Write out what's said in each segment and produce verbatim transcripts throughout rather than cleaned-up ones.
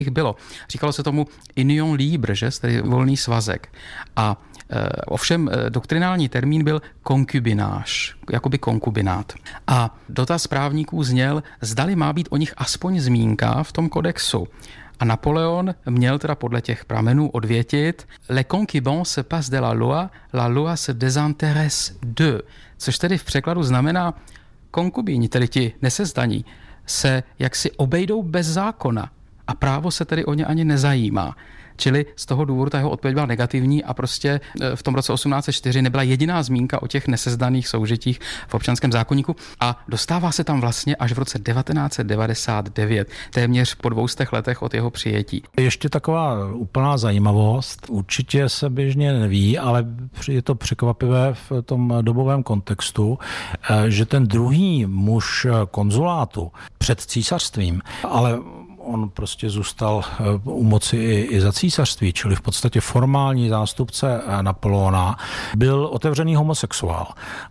bylo. Říkalo se tomu union libre, že? Tedy volný svazek. A e, ovšem doktrinální termín byl konkubináž, jakoby konkubinát. A dotaz právníků zněl, zdali má být o nich aspoň zmínka v tom kodexu. A Napoleon měl teda podle těch pramenů odvětit les concubins se passent de la loi, la loi se désintéresse d'eux, což tedy v překladu znamená konkubíni, tedy ti nesezdaní, se jaksi obejdou bez zákona a právo se tedy o ně ani nezajímá. Čili z toho důvodu ta jeho odpověď byla negativní a prostě v tom roce osmnáct set čtyři nebyla jediná zmínka o těch nesezdaných soužitích v občanském zákoníku a dostává se tam vlastně až v roce devatenáct set devadesát devět, téměř po dvoustech letech od jeho přijetí. Ještě taková úplná zajímavost, určitě se běžně neví, ale je to překvapivé v tom dobovém kontextu, že ten druhý muž konzulátu před císařstvím, ale on prostě zůstal u moci i, i za císařství, čili v podstatě formální zástupce Napoleona, byl otevřený homosexuál.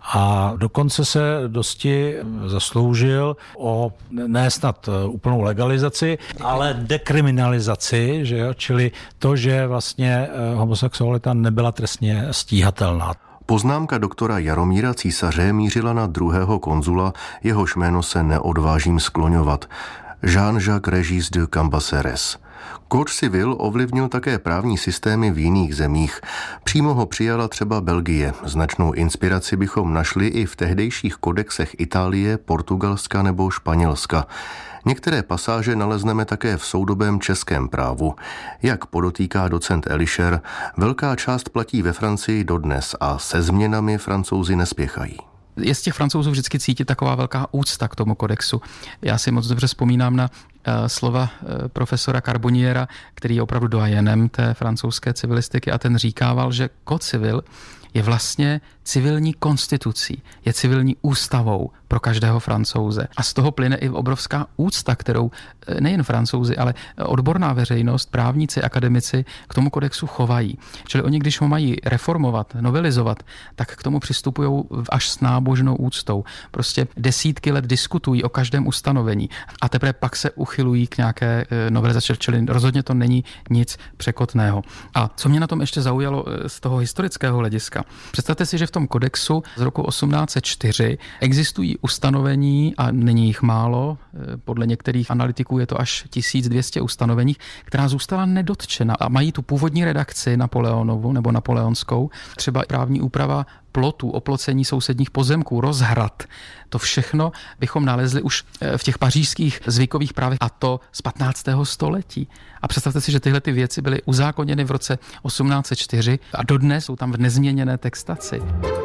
A dokonce se dosti zasloužil o ne snad úplnou legalizaci, ale dekriminalizaci, že jo? Čili to, že vlastně homosexualita nebyla trestně stíhatelná. Poznámka doktora Jaromíra Císaře mířila na druhého konzula, jehož jméno se neodvážím skloňovat. Jean-Jacques Régis de Cambacérès. Kód civil ovlivnil také právní systémy v jiných zemích. Přímo ho přijala třeba Belgie. Značnou inspiraci bychom našli i v tehdejších kodexech Itálie, Portugalska nebo Španělska. Některé pasáže nalezneme také v soudobém českém právu. Jak podotýká docent Elischer, velká část platí ve Francii dodnes a se změnami Francouzi nespěchají. Je z těch Francouzů vždycky cítit taková velká úcta k tomu kodexu. Já si moc dobře vzpomínám na uh, slova uh, profesora Carbonniera, který je opravdu doyenem té francouzské civilistiky a ten říkával, že kód civil je vlastně civilní konstitucí, je civilní ústavou pro každého Francouze. A z toho plyne i obrovská úcta, kterou nejen Francouzi, ale odborná veřejnost, právníci, akademici k tomu kodexu chovají. Čili oni, když ho mají reformovat, novelizovat, tak k tomu přistupují až s nábožnou úctou. Prostě desítky let diskutují o každém ustanovení a teprve pak se uchylují k nějaké novelizaci, čili rozhodně to není nic překotného. A co mě na tom ještě zaujalo z toho historického hlediska? Představte si, že v tom kodexu z roku osmnáct set čtyři existují ustanovení, a není jich málo, podle některých analytiků je to až tisíc dvě stě ustanovení, která zůstala nedotčena a mají tu původní redakci Napoleonovu nebo napoleonskou, třeba právní úprava plotů, oplocení sousedních pozemků, rozhrad. To všechno bychom nalezli už v těch pařížských zvykových právech, a to z patnáctého století. A představte si, že tyhle ty věci byly uzákoněny v roce osmnáct set čtyři a dodnes jsou tam v nezměněné textaci.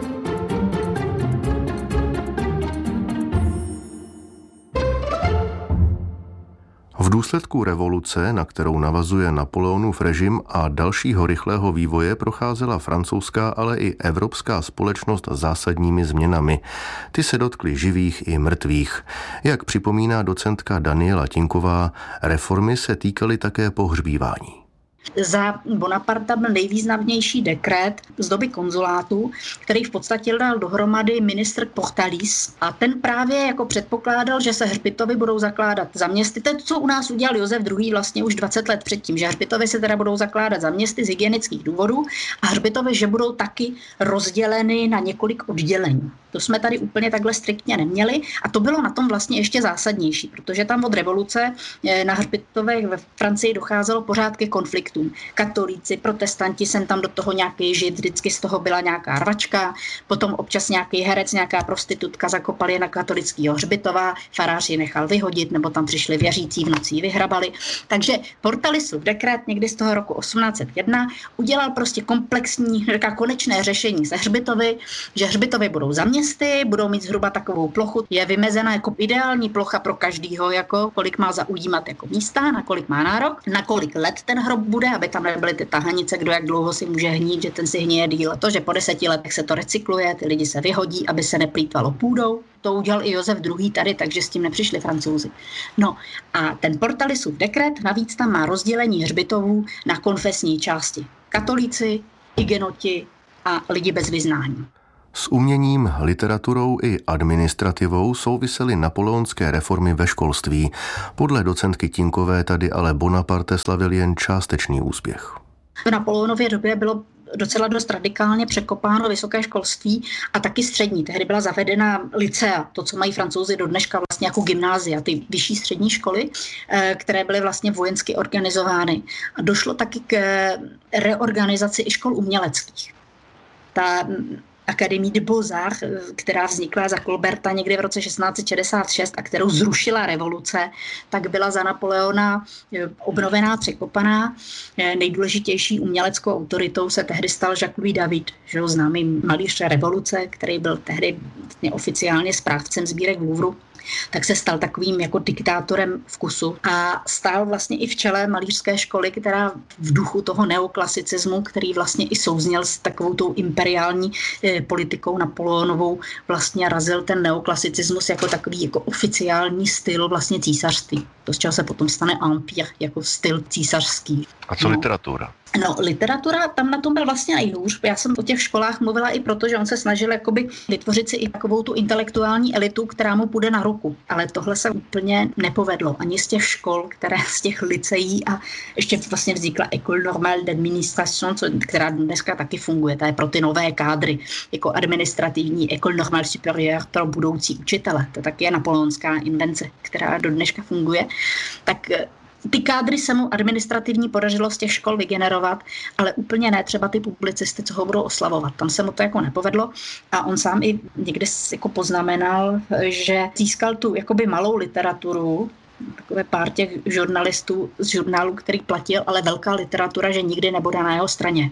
V důsledku revoluce, na kterou navazuje Napoleonův režim a dalšího rychlého vývoje, procházela francouzská, ale i evropská společnost zásadními změnami. Ty se dotkly živých i mrtvých. Jak připomíná docentka Daniela Tinková, reformy se týkaly také pohřbívání. Za Bonaparta byl nejvýznamnější dekret z doby konzulátu, který v podstatě dal dohromady ministr Portalis a ten právě jako předpokládal, že se hřbitovy budou zakládat za městy. To, co u nás udělal Josef druhý. vlastně už dvacet let předtím, že hřbitovy se teda budou zakládat za městy z hygienických důvodů a hřbitovy, že budou taky rozděleny na několik oddělení. To jsme tady úplně takhle striktně neměli a to bylo na tom vlastně ještě zásadnější, protože tam od revoluce na hřbitovech ve Francii docházelo pořád ke konfliktům. Katolíci, protestanti, sem tam do toho nějaký žid, vždycky z toho byla nějaká rvačka, potom občas nějaký herec, nějaká prostitutka zakopali je na katolického hřbitova, farář ji nechal vyhodit, nebo tam přišli věřící v noci vyhrabali. Takže Portalisův dekret někdy z toho roku osmnáct set jedna udělal prostě komplexní, říká konečné řešení se hřbitovy, že hřbitovy budou zaměstnány, budou mít zhruba takovou plochu, je vymezena jako ideální plocha pro každýho, jako kolik má zaujímat jako místa, na kolik má nárok, na kolik let ten hrob bude, aby tam nebyly ty tahanice, kdo jak dlouho si může hnít, že ten si hníje díl. To, že po deseti letech se to recykluje, ty lidi se vyhodí, aby se neplýtvalo půdou. To udělal i Josef druhý. tady, takže s tím nepřišli Francouzi. No a ten Portalisův dekret navíc tam má rozdělení hřbitovů na konfesní části. Katolíci, hygenoti a lidi bez vyznání. S uměním, literaturou i administrativou souvisely napoleonské reformy ve školství. Podle docentky Tinkové tady ale Bonaparte slavil jen částečný úspěch. V Napoleonově době bylo docela dost radikálně překopáno vysoké školství a taky střední. Tehdy byla zavedena lycea, to, co mají Francouzi do dneška vlastně jako gymnázia, ty vyšší střední školy, které byly vlastně vojensky organizovány. A došlo taky k reorganizaci i škol uměleckých. Ta Akademie de Beaux-Arts, která vznikla za Colberta někdy v roce šestnáct set šedesát šest a kterou zrušila revoluce, tak byla za Napoleona obnovená, překopaná. Nejdůležitější uměleckou autoritou se tehdy stal Jacques-Louis David, že ho známý malíř revoluce, který byl tehdy oficiálně správcem sbírek v Louvru. Tak se stal takovým jako diktátorem vkusu a stál vlastně i v čele malířské školy, která v duchu toho neoklasicismu, který vlastně i souzněl s takovou tou imperiální eh, politikou Napoleonovou, vlastně razil ten neoklasicismus jako takový jako oficiální styl vlastně císařství. To, z čeho se potom stane empire, jako styl císařský. A co no. literatura? No, literatura, tam na tom byl vlastně nejhůř. Já jsem o těch školách mluvila i proto, že on se snažil jakoby vytvořit si i takovou tu intelektuální elitu, která mu půjde na ruku. Ale tohle se úplně nepovedlo. Ani z těch škol, které z těch liceí a ještě vlastně vznikla École normale d'administration, která dneska taky funguje. Ta je pro ty nové kádry, jako administrativní École normale supérieure pro budoucí učitele. To taky je napoleonská invence, která do dneška funguje. Tak ty kádry se mu administrativní podařilo z těch škol vygenerovat, ale úplně ne třeba ty publicisty, co ho budou oslavovat. Tam se mu to jako nepovedlo a on sám i někde jako poznamenal, že získal tu jakoby malou literaturu, takové pár těch žurnalistů z žurnálu, který platil, ale velká literatura, že nikdy nebude na jeho straně.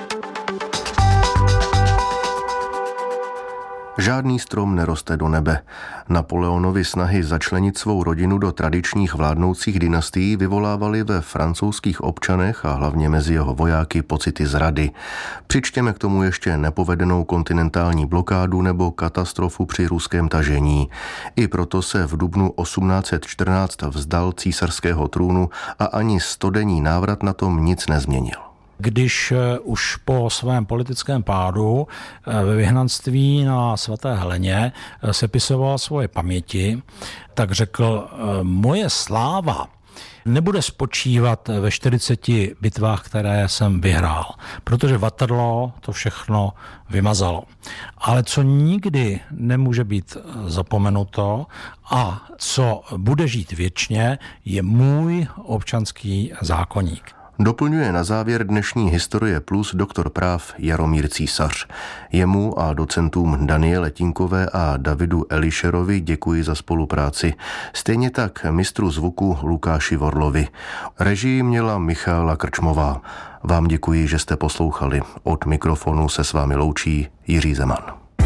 Žádný strom neroste do nebe. Napoleonovy snahy začlenit svou rodinu do tradičních vládnoucích dynastií vyvolávaly ve francouzských občanech a hlavně mezi jeho vojáky pocity zrady. Přičtěme k tomu ještě nepovedenou kontinentální blokádu nebo katastrofu při ruském tažení. I proto se v dubnu osmnáct set čtrnáct vzdal císařského trůnu a ani stodenní návrat na tom nic nezměnil. Když už po svém politickém pádu ve vyhnanství na Svaté Heleně sepisoval svoje paměti, tak řekl, moje sláva nebude spočívat ve čtyřiceti bitvách, které jsem vyhrál, protože Waterloo to všechno vymazalo. Ale co nikdy nemůže být zapomenuto a co bude žít věčně, je můj občanský zákoník. Doplňuje na závěr dnešní Historie Plus doktor práv Jaromír Císař. Jemu a docentům Daniele Tinkové a Davidu Elišerovi děkuji za spolupráci. Stejně tak mistru zvuku Lukáši Vorlovi. Režii měla Michála Krčmová. Vám děkuji, že jste poslouchali. Od mikrofonu se s vámi loučí Jiří Zeman.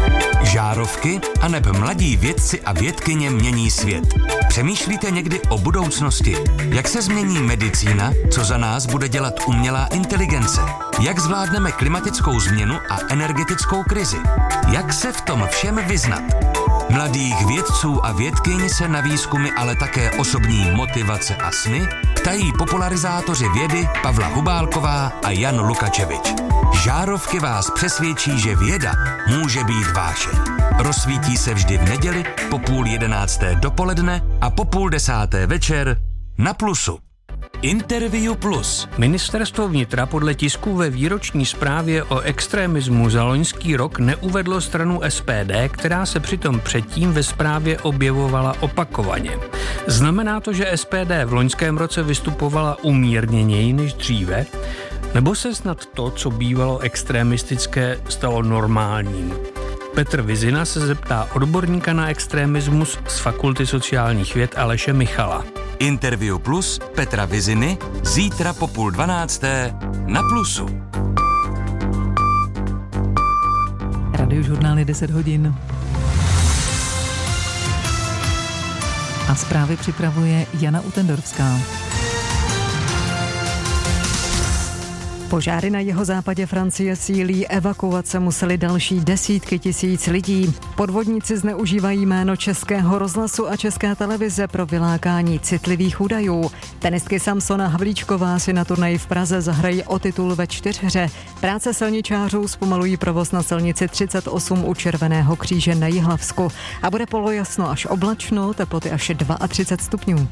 Žárovky aneb mladí vědci a vědkyně mění svět. Přemýšlíte někdy o budoucnosti? Jak se změní medicína? Co za nás bude dělat umělá inteligence? Jak zvládneme klimatickou změnu a energetickou krizi? Jak se v tom všem vyznat? Mladých vědců a vědkyň se na výzkumy, ale také osobní motivace a sny ptají popularizátoři vědy Pavla Hubálková a Jan Lukačevič. Žárovky vás přesvědčí, že věda může být vášeň. Rozsvítí se vždy v neděli po půl jedenácté dopoledne a po půl desáté večer na Plusu. Interview Plus. Ministerstvo vnitra podle tisku ve výroční zprávě o extremismu za loňský rok neuvedlo stranu S P D, která se přitom předtím ve zprávě objevovala opakovaně. Znamená to, že S P D v loňském roce vystupovala umírněněji než dříve? Nebo se snad to, co bývalo extremistické, stalo normálním? Petr Vizina se zeptá odborníka na extremismus z Fakulty sociálních věd Aleše Michala. Interview Plus Petra Viziny zítra po půl dvanácté na Plusu. Radiožurnály deset hodin. A zprávy připravuje Jana Utendorská. Požáry na jihozápadě Francie sílí, evakuace museli další desítky tisíc lidí. Podvodníci zneužívají jméno Českého rozhlasu a České televize pro vylákání citlivých údajů. Tenistky Samsona Havlíčková si na turnaji v Praze zahrají o titul ve čtyřhře. Práce silničářů zpomalují provoz na silnici třicet osm u Červeného kříže na Jihlavsku. A bude polojasno až oblačno, teploty až třicet dva stupňů.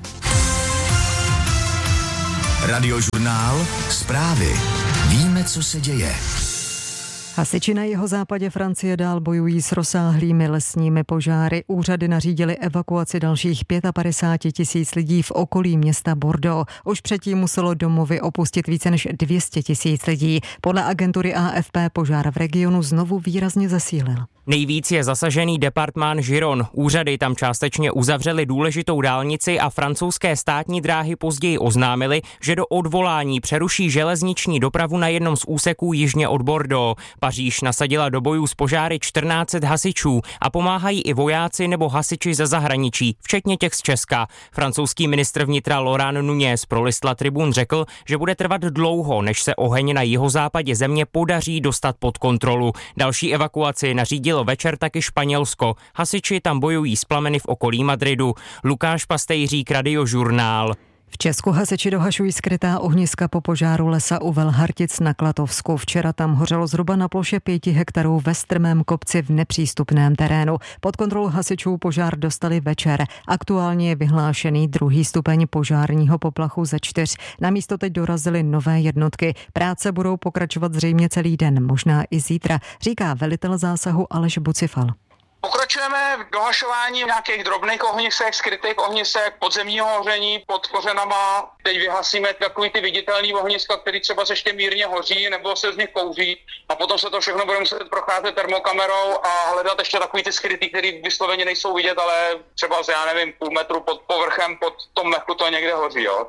Radiožurnál, zprávy. Víme, co se děje. Hasiči na jihozápadě Francie dál bojují s rozsáhlými lesními požáry. Úřady nařídily evakuaci dalších padesát pět tisíc lidí v okolí města Bordeaux. Už předtím muselo domovy opustit více než dvě stě tisíc lidí. Podle agentury A F P požár v regionu znovu výrazně zesílil. Nejvíc je zasažený departmán Giron. Úřady tam částečně uzavřely důležitou dálnici a francouzské státní dráhy později oznámily, že do odvolání přeruší železniční dopravu na jednom z úseků jižně od Bordeaux. Paříž nasadila do bojů s požáry čtrnáct set hasičů a pomáhají i vojáci nebo hasiči ze zahraničí, včetně těch z Česka. Francouzský ministr vnitra Laurent Nunez pro list La Tribune řekl, že bude trvat dlouho, než se oheň na jihozápadě země podaří dostat pod kontrolu. Další evakuaci nařídil večer taky Španělsko. Hasiči tam bojují s plameny v okolí Madridu. Lukáš Pastejřík, Radiožurnál. V Česku hasiči dohašují skrytá ohniska po požáru lesa u Velhartic na Klatovsku. Včera tam hořelo zhruba na ploše pěti hektarů ve strmém kopci v nepřístupném terénu. Pod kontrolu hasičů požár dostali večer. Aktuálně je vyhlášený druhý stupeň požárního poplachu ze čtyř. Na místo teď dorazily nové jednotky. Práce budou pokračovat zřejmě celý den, možná i zítra, říká velitel zásahu Aleš Bucifal. Pokračujeme v dohašování nějakých drobných ohnisek, skrytých ohnisek, podzemního hoření pod kořenama. Teď vyhasíme takový ty viditelný ohniska, který třeba se ještě mírně hoří nebo se z nich kouří. A potom se to všechno bude muset procházet termokamerou a hledat ještě takový ty skrytý, který vysloveně nejsou vidět, ale třeba z, já nevím, půl metru pod povrchem, pod tom mechu to někde hoří, jo.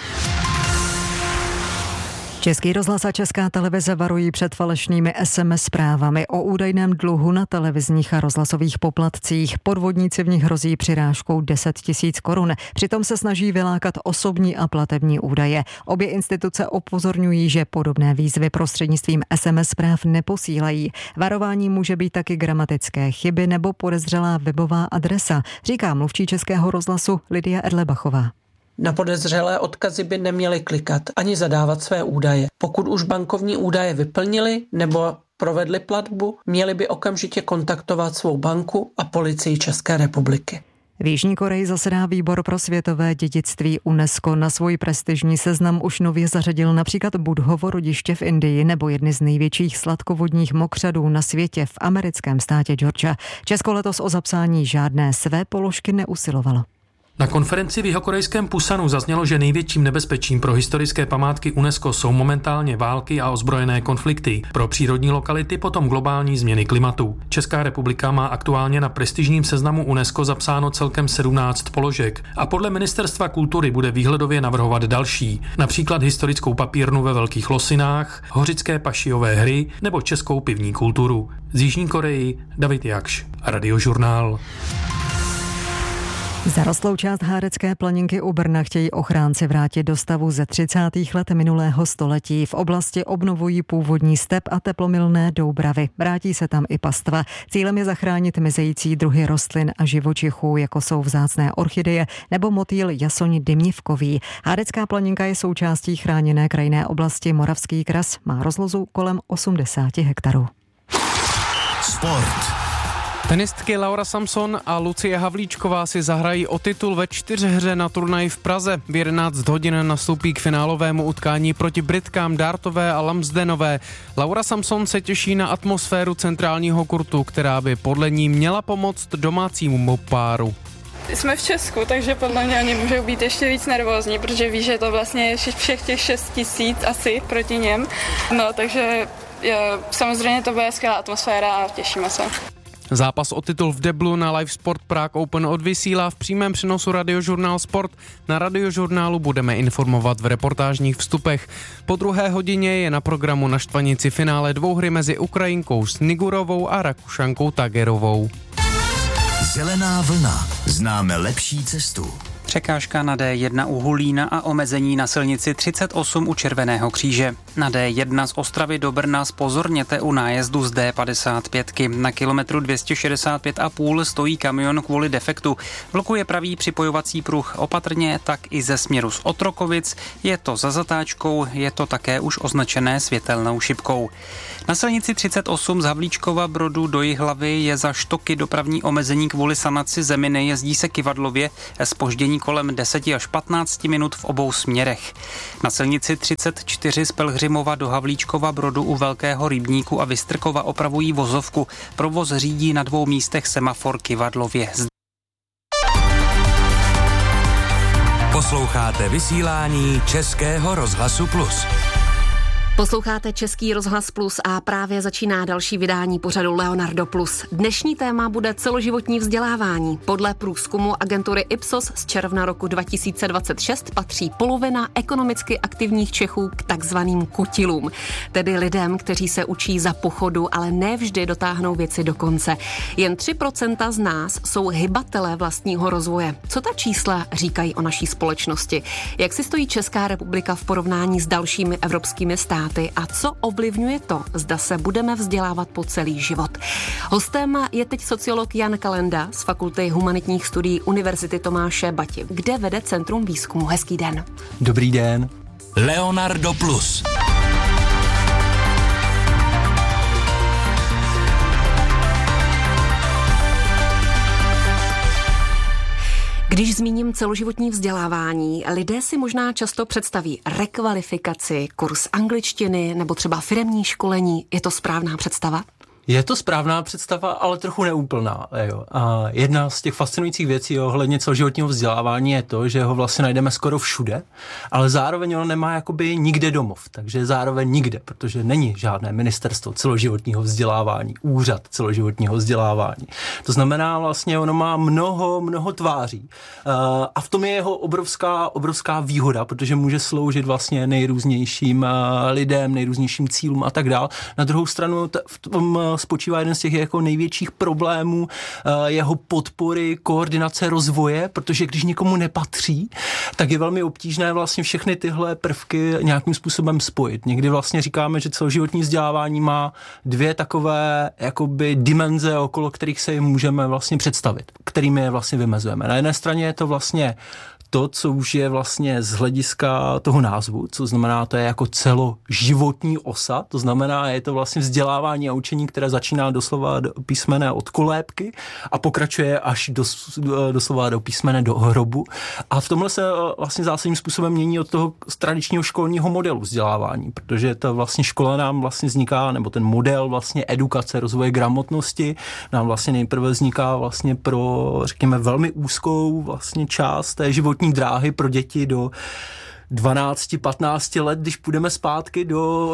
Český rozhlas a Česká televize varují před falešnými es em es zprávami o údajném dluhu na televizních a rozhlasových poplatcích. Podvodníci v nich hrozí přirážkou deset tisíc korun. Přitom se snaží vylákat osobní a platební údaje. Obě instituce upozorňují, že podobné výzvy prostřednictvím es em es zpráv neposílají. Varování může být taky gramatické chyby nebo podezřelá webová adresa, říká mluvčí Českého rozhlasu Lidia Erlebachová. Na podezřelé odkazy by neměli klikat ani zadávat své údaje. Pokud už bankovní údaje vyplnili nebo provedli platbu, měli by okamžitě kontaktovat svou banku a policii České republiky. V Jižní Koreji zasedá výbor pro světové dědictví UNESCO. Na svůj prestižní seznam už nově zařadil například Budhovo rodiště v Indii nebo jedny z největších sladkovodních mokřadů na světě v americkém státě Georgia. Česko letos o zapsání žádné své položky neusilovalo. Na konferenci v jihokorejském Pusanu zaznělo, že největším nebezpečím pro historické památky UNESCO jsou momentálně války a ozbrojené konflikty. Pro přírodní lokality potom globální změny klimatu. Česká republika má aktuálně na prestižním seznamu UNESCO zapsáno celkem sedmnáct položek a podle Ministerstva kultury bude výhledově navrhovat další, například historickou papírnu ve Velkých Losinách, hořické pašijové hry nebo českou pivní kulturu. Z Jižní Koreji David Jakš, Radiožurnál. Zarostlou část Hádecké planinky u Brna chtějí ochránci vrátit do stavu ze třicátých let minulého století. V oblasti obnovují původní step a teplomilné doubravy. Vrátí se tam i pastva. Cílem je zachránit mizející druhy rostlin a živočichů, jako jsou vzácné orchideje nebo motýl jasoň dymnivkový. Hádecká planinka je součástí chráněné krajinné oblasti Moravský kras. Má rozlohu kolem osmdesát hektarů. Sport. Tenistky Laura Samson a Lucie Havlíčková si zahrají o titul ve čtyřhře na turnaji v Praze. V jedenáct hodin nastoupí k finálovému utkání proti Britkám Dartové a Lamsdenové. Laura Samson se těší na atmosféru centrálního kurtu, která by podle ní měla pomoct domácímu páru. Jsme v Česku, takže podle mě oni můžou být ještě víc nervózní, protože ví, že to vlastně je všech těch šest tisíc asi proti něm. No, takže je, samozřejmě to bude skvělá atmosféra a těšíme se. Zápas o titul v deblu na Live Sport Prague Open odvysílá v přímém přenosu Radiožurnál Sport. Na Radiožurnálu budeme informovat v reportážních vstupech. Po druhé hodině je na programu na štvanici finále dvouhry mezi Ukrajinkou Snigurovou a Rakušankou Tagerovou. Zelená vlna. Známe lepší cestu. Překážka na D jedna u Hulína a omezení na silnici třicet osm u Červeného kříže. Na D jedna z Ostravy do Brna zpozorněte u nájezdu z D padesát pět. Na kilometru dvě stě šedesát pět a půl stojí kamion kvůli defektu. Blokuje pravý připojovací pruh opatrně, tak i ze směru z Otrokovic. Je to za zatáčkou, je to také už označené světelnou šipkou. Na silnici třicet osm z Havlíčkova Brodu do Jihlavy je za Štoky dopravní omezení kvůli sanaci zeminy, jezdí se kyvadlově, zpoždění kolem deset až patnáct minut v obou směrech. Na silnici třicet čtyři z Pelhřimova do Havlíčkova Brodu u Velkého rybníku a Vystrkova opravují vozovku. Provoz řídí na dvou místech semafor kyvadlově. Posloucháte vysílání Českého rozhlasu Plus. Posloucháte Český rozhlas Plus a právě začíná další vydání pořadu Leonardo Plus. Dnešní téma bude celoživotní vzdělávání. Podle průzkumu agentury Ipsos z června roku dva tisíce dvacet šest patří polovina ekonomicky aktivních Čechů k takzvaným kutilům, tedy lidem, kteří se učí za pochodu, ale ne vždy dotáhnou věci do konce. Jen tři procenta z nás jsou hybatelé vlastního rozvoje. Co ta čísla říkají o naší společnosti? Jak si stojí Česká republika v porovnání s dalšími evropskými státy? A co ovlivňuje to, zda se budeme vzdělávat po celý život? Hostem je teď sociolog Jan Kalenda z Fakulty humanitních studií Univerzity Tomáše Bati, kde vede Centrum výzkumu. Hezký den. Dobrý den. Leonardo Plus. Když zmíním celoživotní vzdělávání, lidé si možná často představí rekvalifikaci, kurz angličtiny nebo třeba firemní školení. Je to správná představa? Je to správná představa, ale trochu neúplná. Jo. A jedna z těch fascinujících věcí ohledně celoživotního vzdělávání je to, že ho vlastně najdeme skoro všude, ale zároveň ono nemá jakoby nikde domov, takže zároveň nikde, protože není žádné ministerstvo celoživotního vzdělávání, úřad celoživotního vzdělávání. To znamená vlastně, ono má mnoho, mnoho tváří. A v tom je jeho obrovská, obrovská výhoda, protože může sloužit vlastně nejrůznějším lidem, nejrůznějším cílům a tak dál. Na druhou stranu v tom spočívá jeden z těch jako největších problémů jeho podpory, koordinace rozvoje, protože když někomu nepatří, tak je velmi obtížné vlastně všechny tyhle prvky nějakým způsobem spojit. Někdy vlastně říkáme, že celoživotní vzdělávání má dvě takové jakoby dimenze, okolo kterých se jim můžeme vlastně představit, kterými je vlastně vymezujeme. Na jedné straně je to vlastně to, co už je vlastně z hlediska toho názvu, co znamená, to je jako celoživotní osa, to znamená, je to vlastně vzdělávání a učení, které začíná doslova do písmene od kolébky a pokračuje až do, doslova do písmene do hrobu. A v tomhle se vlastně zásadním způsobem mění od toho tradičního školního modelu vzdělávání, protože ta vlastně škola nám vlastně vzniká, nebo ten model vlastně edukace, rozvoje gramotnosti nám vlastně nejprve vzniká vlastně pro, řekněme, velmi úzkou vlastně část té životní dráhy pro děti do dvanáct patnáct let, když půjdeme zpátky do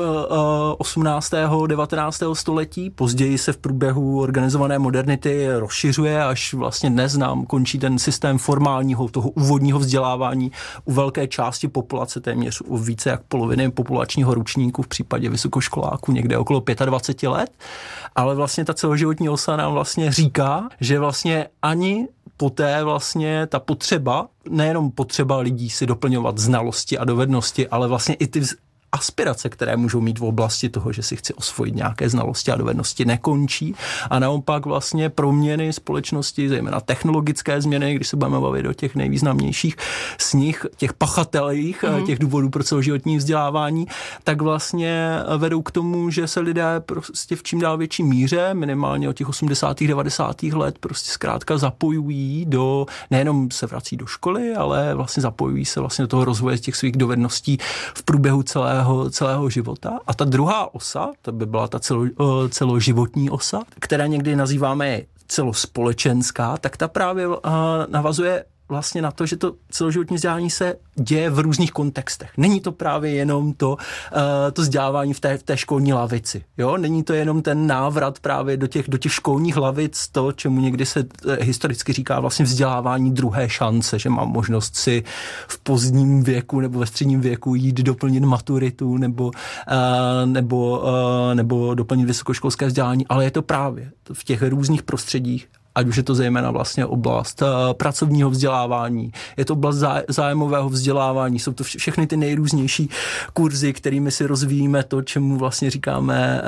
osmnáctého devatenáctého století. Později se v průběhu organizované modernity rozšiřuje, až vlastně dnes nám končí ten systém formálního, toho úvodního vzdělávání u velké části populace, téměř u více jak poloviny populačního ročníku, v případě vysokoškoláků někde okolo dvacet pět let. Ale vlastně ta celoživotní osa nám vlastně říká, že vlastně ani poté vlastně ta potřeba, nejenom potřeba lidí si doplňovat znalosti a dovednosti, ale vlastně i ty aspirace, které můžou mít v oblasti toho, že si chci osvojit nějaké znalosti a dovednosti, nekončí a naopak vlastně proměny společnosti, zejména technologické změny, když se budeme bavit o těch nejvýznamnějších z nich, těch pachatelích, mm. těch důvodů pro celoživotní vzdělávání, tak vlastně vedou k tomu, že se lidé prostě v čím dál větší míře, minimálně od těch osmdesátých devadesátých let, prostě zkrátka zapojují do, nejenom se vrací do školy, ale vlastně zapojují se vlastně do toho rozvoje těch svých dovedností v průběhu celého celého života. A ta druhá osa, to by byla ta celo, celoživotní osa, která někdy nazýváme celospolečenská, tak ta právě navazuje vlastně na to, že to celoživotní vzdělání se děje v různých kontextech. Není to právě jenom to, uh, to vzdělávání v té, v té školní lavici. Jo? Není to jenom ten návrat právě do těch, do těch školních lavic, to, čemu někdy se historicky říká vlastně vzdělávání druhé šance, že mám možnost si v pozdním věku nebo ve středním věku jít doplnit maturitu nebo, uh, nebo, uh, nebo doplnit vysokoškolské vzdělání, ale je to právě v těch různých prostředích ať už je to zejména vlastně oblast pracovního vzdělávání, je to oblast zájmového vzdělávání, jsou to všechny ty nejrůznější kurzy, kterými si rozvíjíme to, čemu vlastně říkáme,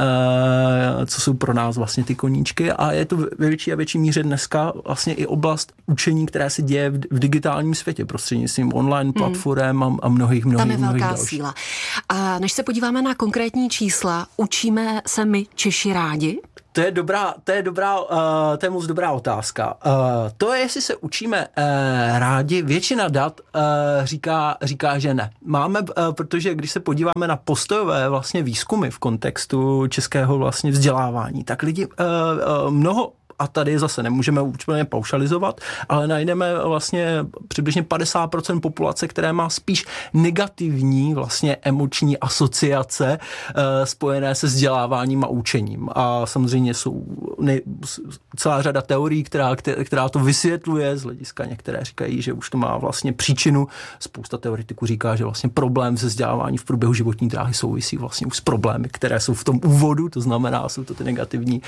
co jsou pro nás vlastně ty koníčky, a je to ve větší a větší míře dneska vlastně i oblast učení, které se děje v digitálním světě prostřednictvím online platform hmm. a mnohých, mnohých, Tam je mnohých velká dalších. síla. A než se podíváme na konkrétní čísla, učíme se my Češi rádi? To je dobrá, to je dobrá, uh, to je moc dobrá otázka. Uh, to je, jestli se učíme uh, rádi, většina dat uh, říká, říká, že ne. Máme, uh, protože když se podíváme na postojové vlastně výzkumy v kontextu českého vlastně vzdělávání, tak lidi uh, uh, mnoho, a tady zase nemůžeme úplně paušalizovat, ale najdeme vlastně přibližně padesát procent populace, které má spíš negativní vlastně emoční asociace e, spojené se vzděláváním a učením. A samozřejmě jsou ne, celá řada teorií, která, která to vysvětluje, z hlediska některé říkají, že už to má vlastně příčinu. Spousta teoretiků říká, že vlastně problém se vzdělávání v průběhu životní dráhy souvisí vlastně už s problémy, které jsou v tom úvodu, to znamená, jsou to ty negativní,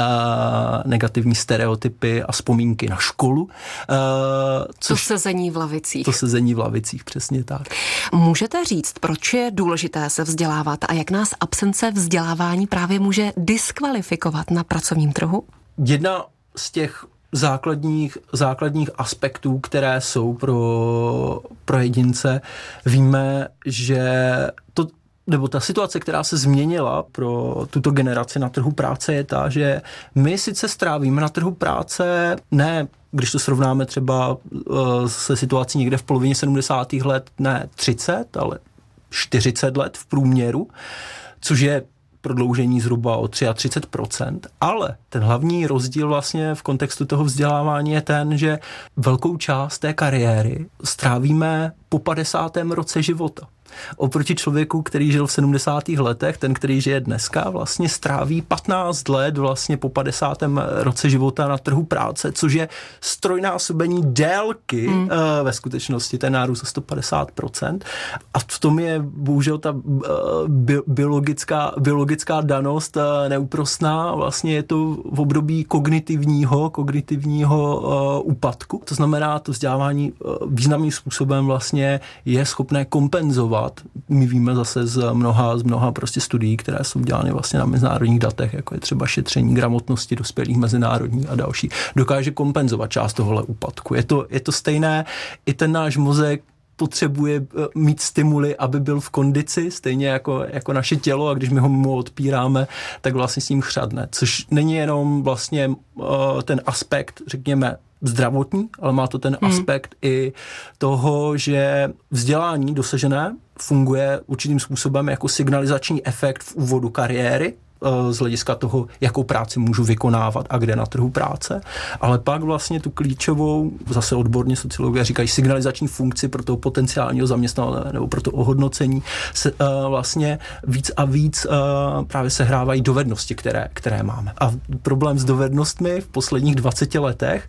e, negativní stereotypy a vzpomínky na školu. Uh, což, to sezení v lavicích. To sezení v lavicích, přesně tak. Můžete říct, proč je důležité se vzdělávat a jak nás absence vzdělávání právě může diskvalifikovat na pracovním trhu? Jedna z těch základních, základních aspektů, které jsou pro, pro jedince, víme, že to nebo ta situace, která se změnila pro tuto generaci na trhu práce, je ta, že my sice strávíme na trhu práce, ne, když to srovnáme třeba uh, se situací někde v polovině sedmdesátých let, ne třicet, ale čtyřicet let v průměru, což je prodloužení zhruba o třicet tři procent, ale ten hlavní rozdíl vlastně v kontextu toho vzdělávání je ten, že velkou část té kariéry strávíme po padesátém roce života. Oproti člověku, který žil v sedmdesátých letech, ten, který žije dneska, vlastně stráví patnáct let vlastně po padesátém roce života na trhu práce, což je strojnásobení délky hmm. uh, ve skutečnosti, ten nárůst o sto padesát procent. A v tom je bohužel ta uh, bi- biologická, biologická danost uh, neúprosná. Vlastně je to v období kognitivního, kognitivního uh, úpadku. To znamená, to vzdělávání uh, významným způsobem vlastně je schopné kompenzovat. My víme zase z mnoha, z mnoha prostě studií, které jsou dělány vlastně na mezinárodních datech, jako je třeba šetření gramotnosti dospělých mezinárodních a další, dokáže kompenzovat část tohohle úpadku. Je to, je to stejné, i ten náš mozek potřebuje mít stimuly, aby byl v kondici, stejně jako, jako naše tělo, a když my ho mu odpíráme, tak vlastně s ním chřadne. Což není jenom vlastně uh, ten aspekt, řekněme, zdravotní, ale má to ten hmm. aspekt i toho, že vzdělání dosažené funguje určitým způsobem jako signalizační efekt v úvodu kariéry, z hlediska toho, jakou práci můžu vykonávat a kde na trhu práce, ale pak vlastně tu klíčovou, zase odborně sociologové říkají, signalizační funkci pro toho potenciálního zaměstnavatele nebo pro to ohodnocení se uh, vlastně víc a víc uh, právě sehrávají dovednosti, které, které máme. A problém s dovednostmi v posledních dvaceti letech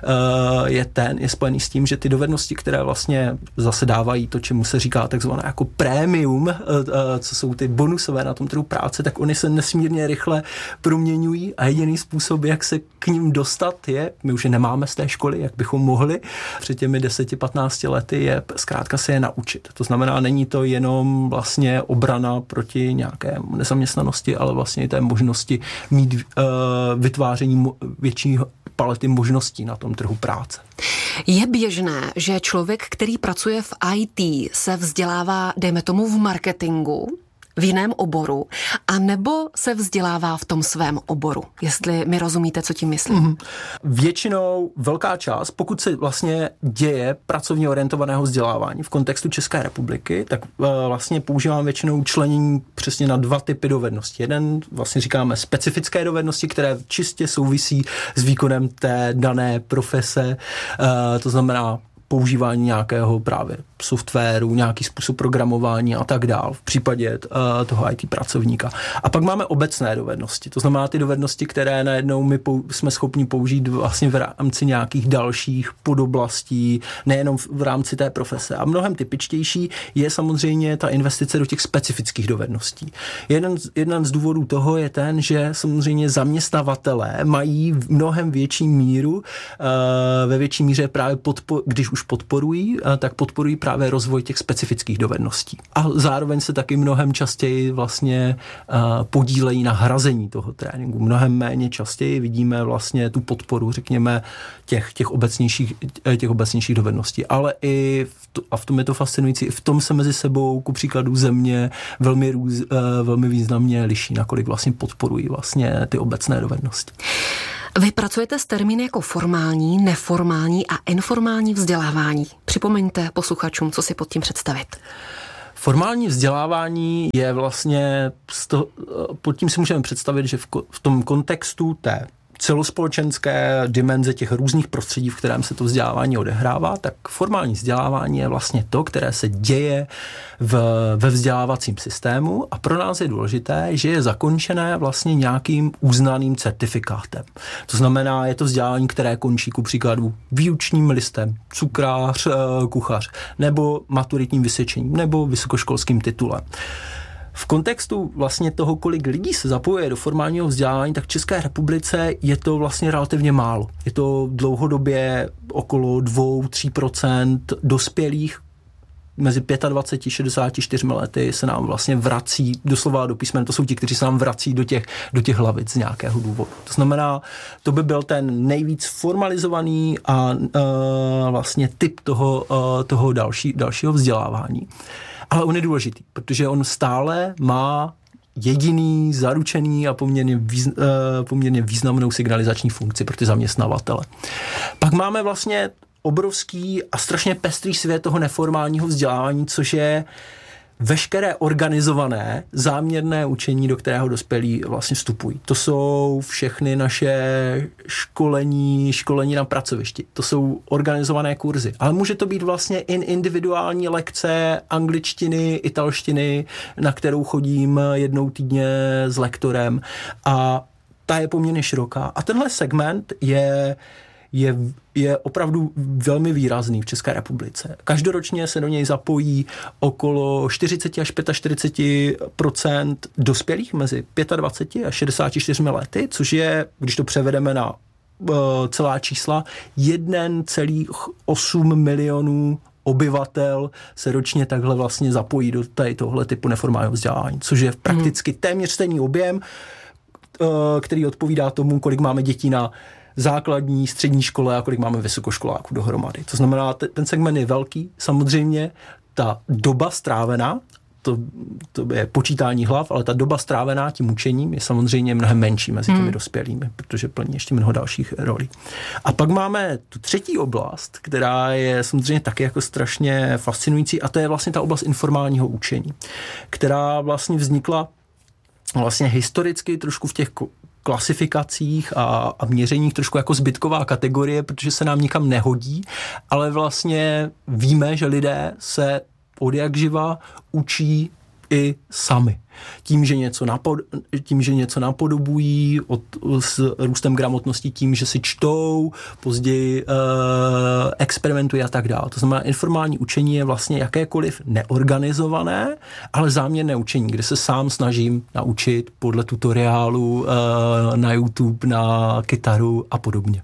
uh, je ten, je spojený s tím, že ty dovednosti, které vlastně zase dávají to, čemu se říká takzvané jako prémium, uh, uh, co jsou ty bonusové na tom trhu práce, tak oni se nesmí mírně rychle proměňují a jediný způsob, jak se k ním dostat je, my už je nemáme z té školy, jak bychom mohli před těmi deseti patnácti lety, je zkrátka se je naučit. To znamená, není to jenom vlastně obrana proti nějaké nezaměstnanosti, ale vlastně i té možnosti mít uh, vytváření větší palety možností na tom trhu práce. Je běžné, že člověk, který pracuje v í té, se vzdělává, dejme tomu, v marketingu, v jiném oboru, a nebo se vzdělává v tom svém oboru, jestli mi rozumíte, co tím myslím. Mm-hmm. Většinou velká část, pokud se vlastně děje pracovně orientovaného vzdělávání v kontextu České republiky, tak uh, vlastně používám většinou členění přesně na dva typy dovedností. Jeden vlastně říkáme specifické dovednosti, které čistě souvisí s výkonem té dané profese, uh, to znamená používání nějakého právě softwaru, nějaký způsob programování a tak dál v případě uh, toho í té pracovníka. A pak máme obecné dovednosti, to znamená ty dovednosti, které najednou my pou, jsme schopni použít vlastně v rámci nějakých dalších podoblastí, nejenom v, v rámci té profese. A mnohem typičtější je samozřejmě ta investice do těch specifických dovedností. Jeden z, jeden z důvodů toho je ten, že samozřejmě zaměstnavatelé mají v mnohem větší míru, uh, ve větší míře právě podpo, když už podporují, uh, tak podporují právě rozvoj těch specifických dovedností. A zároveň se taky mnohem častěji vlastně uh, podílejí na hrazení toho tréninku. Mnohem méně častěji vidíme vlastně tu podporu, řekněme, těch, těch, obecnějších, těch obecnějších dovedností. Ale i, v to, a v tom je to fascinující, i v tom se mezi sebou, ku příkladu země, velmi, růz, uh, velmi významně liší, nakolik vlastně podporují vlastně ty obecné dovednosti. Vy pracujete s termíny jako formální, neformální a informální vzdělávání. Připomeňte posluchačům, co si pod tím představit. Formální vzdělávání je vlastně, pod tím si můžeme představit, že v, v tom kontextu té celospolečenské dimenze těch různých prostředí, v kterém se to vzdělávání odehrává, tak formální vzdělávání je vlastně to, které se děje v, ve vzdělávacím systému a pro nás je důležité, že je zakončené vlastně nějakým uznaným certifikátem. To znamená, je to vzdělávání, které končí ku příkladu výučním listem, cukrář, kuchař, nebo maturitním vysvědčením, nebo vysokoškolským titulem. V kontextu vlastně toho, kolik lidí se zapojuje do formálního vzdělávání, tak v České republice je to vlastně relativně málo. Je to dlouhodobě okolo dva až tři procenta dospělých mezi dvacet pět a šedesát čtyři lety se nám vlastně vrací doslova do písmen. To jsou ti, kteří se nám vrací do těch, do těch hlavic z nějakého důvodu. To znamená, to by byl ten nejvíc formalizovaný a uh, vlastně typ toho, uh, toho další, dalšího vzdělávání. Ale on je důležitý, protože on stále má jediný, zaručený a poměrně, výz, uh, poměrně významnou signalizační funkci pro ty zaměstnavatele. Pak máme vlastně obrovský a strašně pestrý svět toho neformálního vzdělávání, což je veškeré organizované záměrné učení, do kterého dospělí vlastně vstupují. To jsou všechny naše školení, školení na pracovišti. To jsou organizované kurzy. Ale může to být vlastně in individuální lekce angličtiny, italštiny, na kterou chodím jednou týdně s lektorem. A ta je poměrně široká. A tenhle segment je Je, je opravdu velmi výrazný v České republice. Každoročně se do něj zapojí okolo čtyřicet až čtyřicet pět procent dospělých mezi dvacet pět a šedesáti čtyřmi lety, což je, když to převedeme na uh, celá čísla, jedna celá osm milionů obyvatel se ročně takhle vlastně zapojí do tady tohle typu neformálního vzdělávání, což je prakticky téměř stejný objem, uh, který odpovídá tomu, kolik máme dětí na základní, střední škole a kolik máme vysokoškoláků dohromady. To znamená, ten segment je velký. Samozřejmě ta doba strávená, to, to je počítání hlav, ale ta doba strávená tím učením je samozřejmě mnohem menší mezi těmi hmm. dospělými, protože plní ještě mnoho dalších rolí. A pak máme tu třetí oblast, která je samozřejmě taky jako strašně fascinující, a to je vlastně ta oblast informálního učení, která vlastně vznikla vlastně historicky trošku v těch klasifikacích a, a měřeních trošku jako zbytková kategorie, protože se nám nikam nehodí, ale vlastně víme, že lidé se od jak živa učí i sami. Tím, že něco, napod, tím, že něco napodobují od, s růstem gramotnosti, tím, že si čtou, později uh, experimentují a tak dále. To znamená, informální učení je vlastně jakékoliv neorganizované, ale záměrné učení, kde se sám snažím naučit podle tutoriálu uh, na YouTube, na kytaru a podobně.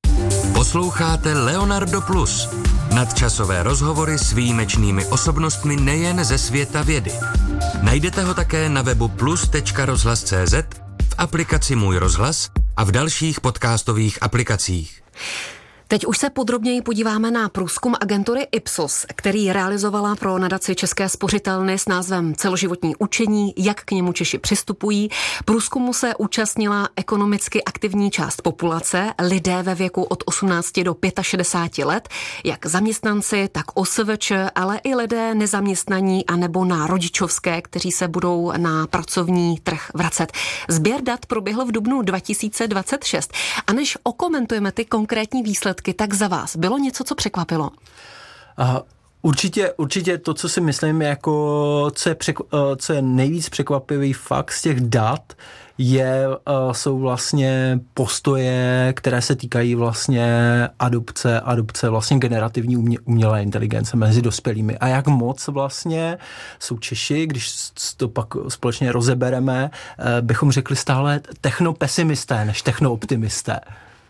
Posloucháte Leonardo Plus. Nadčasové rozhovory s výjimečnými osobnostmi nejen ze světa vědy. Najdete ho také na webu plus tečka rozhlas tečka cé zet, v aplikaci Můj rozhlas a v dalších podcastových aplikacích. Teď už se podrobněji podíváme na průzkum agentury Ipsos, který realizovala pro nadaci České spořitelny s názvem Celoživotní učení, jak k němu Češi přistupují. Průzkumu se účastnila ekonomicky aktivní část populace, lidé ve věku od osmnácti do šedesáti pěti let, jak zaměstnanci, tak O S V Č, ale i lidé nezaměstnaní a nebo na rodičovské, kteří se budou na pracovní trh vracet. Sběr dat proběhl v dubnu dva tisíce dvacet šest. A než okomentujeme ty konkrétní výsledky, výsledky, tak za vás bylo něco, co překvapilo? Aha. Určitě, určitě to, co si myslím, jako, co, je překv- co je nejvíc překvapivý fakt z těch dat, je, jsou vlastně postoje, které se týkají vlastně adopce, adopce vlastně generativní umě, umělé inteligence mezi dospělými. A jak moc vlastně jsou Češi, když to pak společně rozebereme, bychom řekli stále technopesimisté než technooptimisté.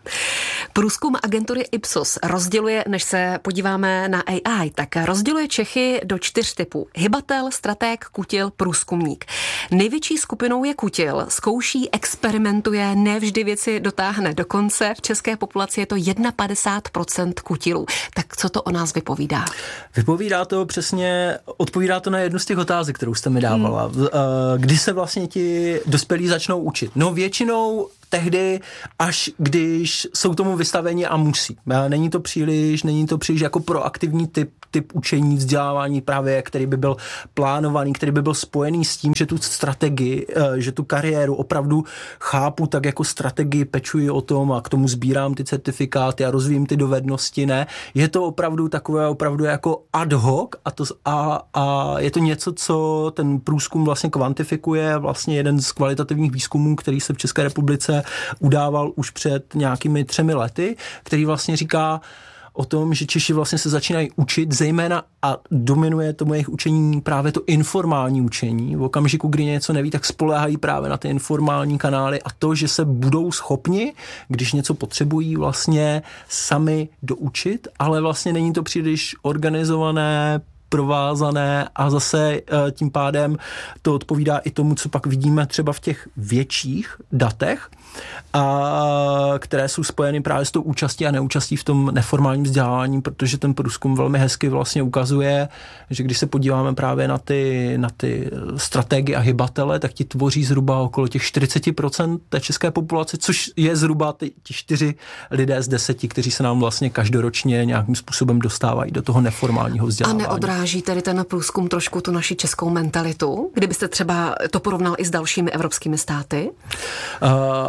Průzkum agentury Ipsos rozděluje, než se podíváme na A I, tak rozděluje Čechy do čtyř typů. Hybatel, stratég, kutil, průzkumník. Největší skupinou je kutil. Zkouší, experimentuje, nevždy věci dotáhne do konce. V české populaci je to padesát jedna procent kutilů. Tak co to o nás vypovídá? Vypovídá to přesně, odpovídá to na jednu z těch otázek, kterou jste mi dávala. Hmm. Kdy se vlastně ti dospělí začnou učit? No většinou tehdy, až když jsou tomu vystaveni a musí. Není to příliš, není to příliš jako proaktivní typ, typ učení, vzdělávání právě, který by byl plánovaný, který by byl spojený s tím, že tu strategii, že tu kariéru opravdu chápu tak jako strategii, pečuji o tom a k tomu sbírám ty certifikáty a rozvíjím ty dovednosti, ne. Je to opravdu takové opravdu jako ad hoc a, to, a, a je to něco, co ten průzkum vlastně kvantifikuje, vlastně jeden z kvalitativních výzkumů, který se v České republice udával už před nějakými třemi lety, který vlastně říká o tom, že Češi vlastně se začínají učit, zejména a dominuje tomu jejich učení právě to informální učení. V okamžiku, kdy něco neví, tak spoléhají právě na ty informální kanály a to, že se budou schopni, když něco potřebují, vlastně sami doučit, ale vlastně není to příliš organizované, provázané a zase tím pádem to odpovídá i tomu, co pak vidíme třeba v těch větších datech, a které jsou spojeny právě s tou účastí a neúčastí v tom neformálním vzdělávání, protože ten průzkum velmi hezky vlastně ukazuje, že když se podíváme právě na ty, na ty strategie a hybatele, tak ti tvoří zhruba okolo těch čtyřicet procent té české populace, což je zhruba ty, ti čtyři lidé z deseti, kteří se nám vlastně každoročně nějakým způsobem dostávají do toho neformálního vzdělávání. A neodráží tedy ten průzkum trošku tu naši českou mentalitu, kdybyste třeba to porovnal i s dalšími evropskými státy? Uh,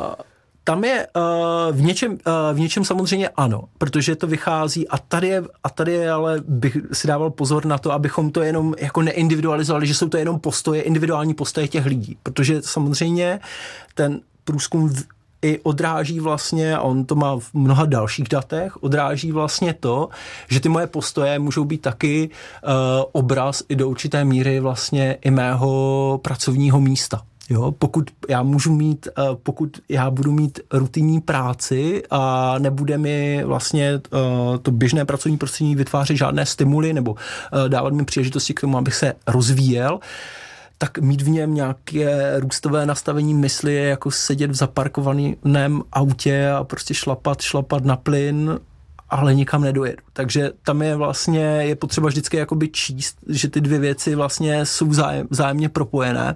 Tam je uh, v, něčem, uh, v něčem samozřejmě ano, protože to vychází a tady je, a tady je ale bych si dával pozor na to, abychom to jenom jako neindividualizovali, že jsou to jenom postoje, individuální postoje těch lidí, protože samozřejmě ten průzkum v, i odráží vlastně, a on to má v mnoha dalších datech, odráží vlastně to, že ty moje postoje můžou být taky uh, obraz i do určité míry vlastně i mého pracovního místa. Jo, pokud já můžu mít, pokud já budu mít rutinní práci a nebude mi vlastně to běžné pracovní prostředí vytvářet žádné stimuly nebo dávat mi příležitosti k tomu, abych se rozvíjel, tak mít v něm nějaké růstové nastavení mysli je jako sedět v zaparkovaném autě a prostě šlapat, šlapat na plyn, ale nikam nedojedu. Takže tam je vlastně, je potřeba vždycky jakoby číst, že ty dvě věci vlastně jsou vzájem, vzájemně propojené.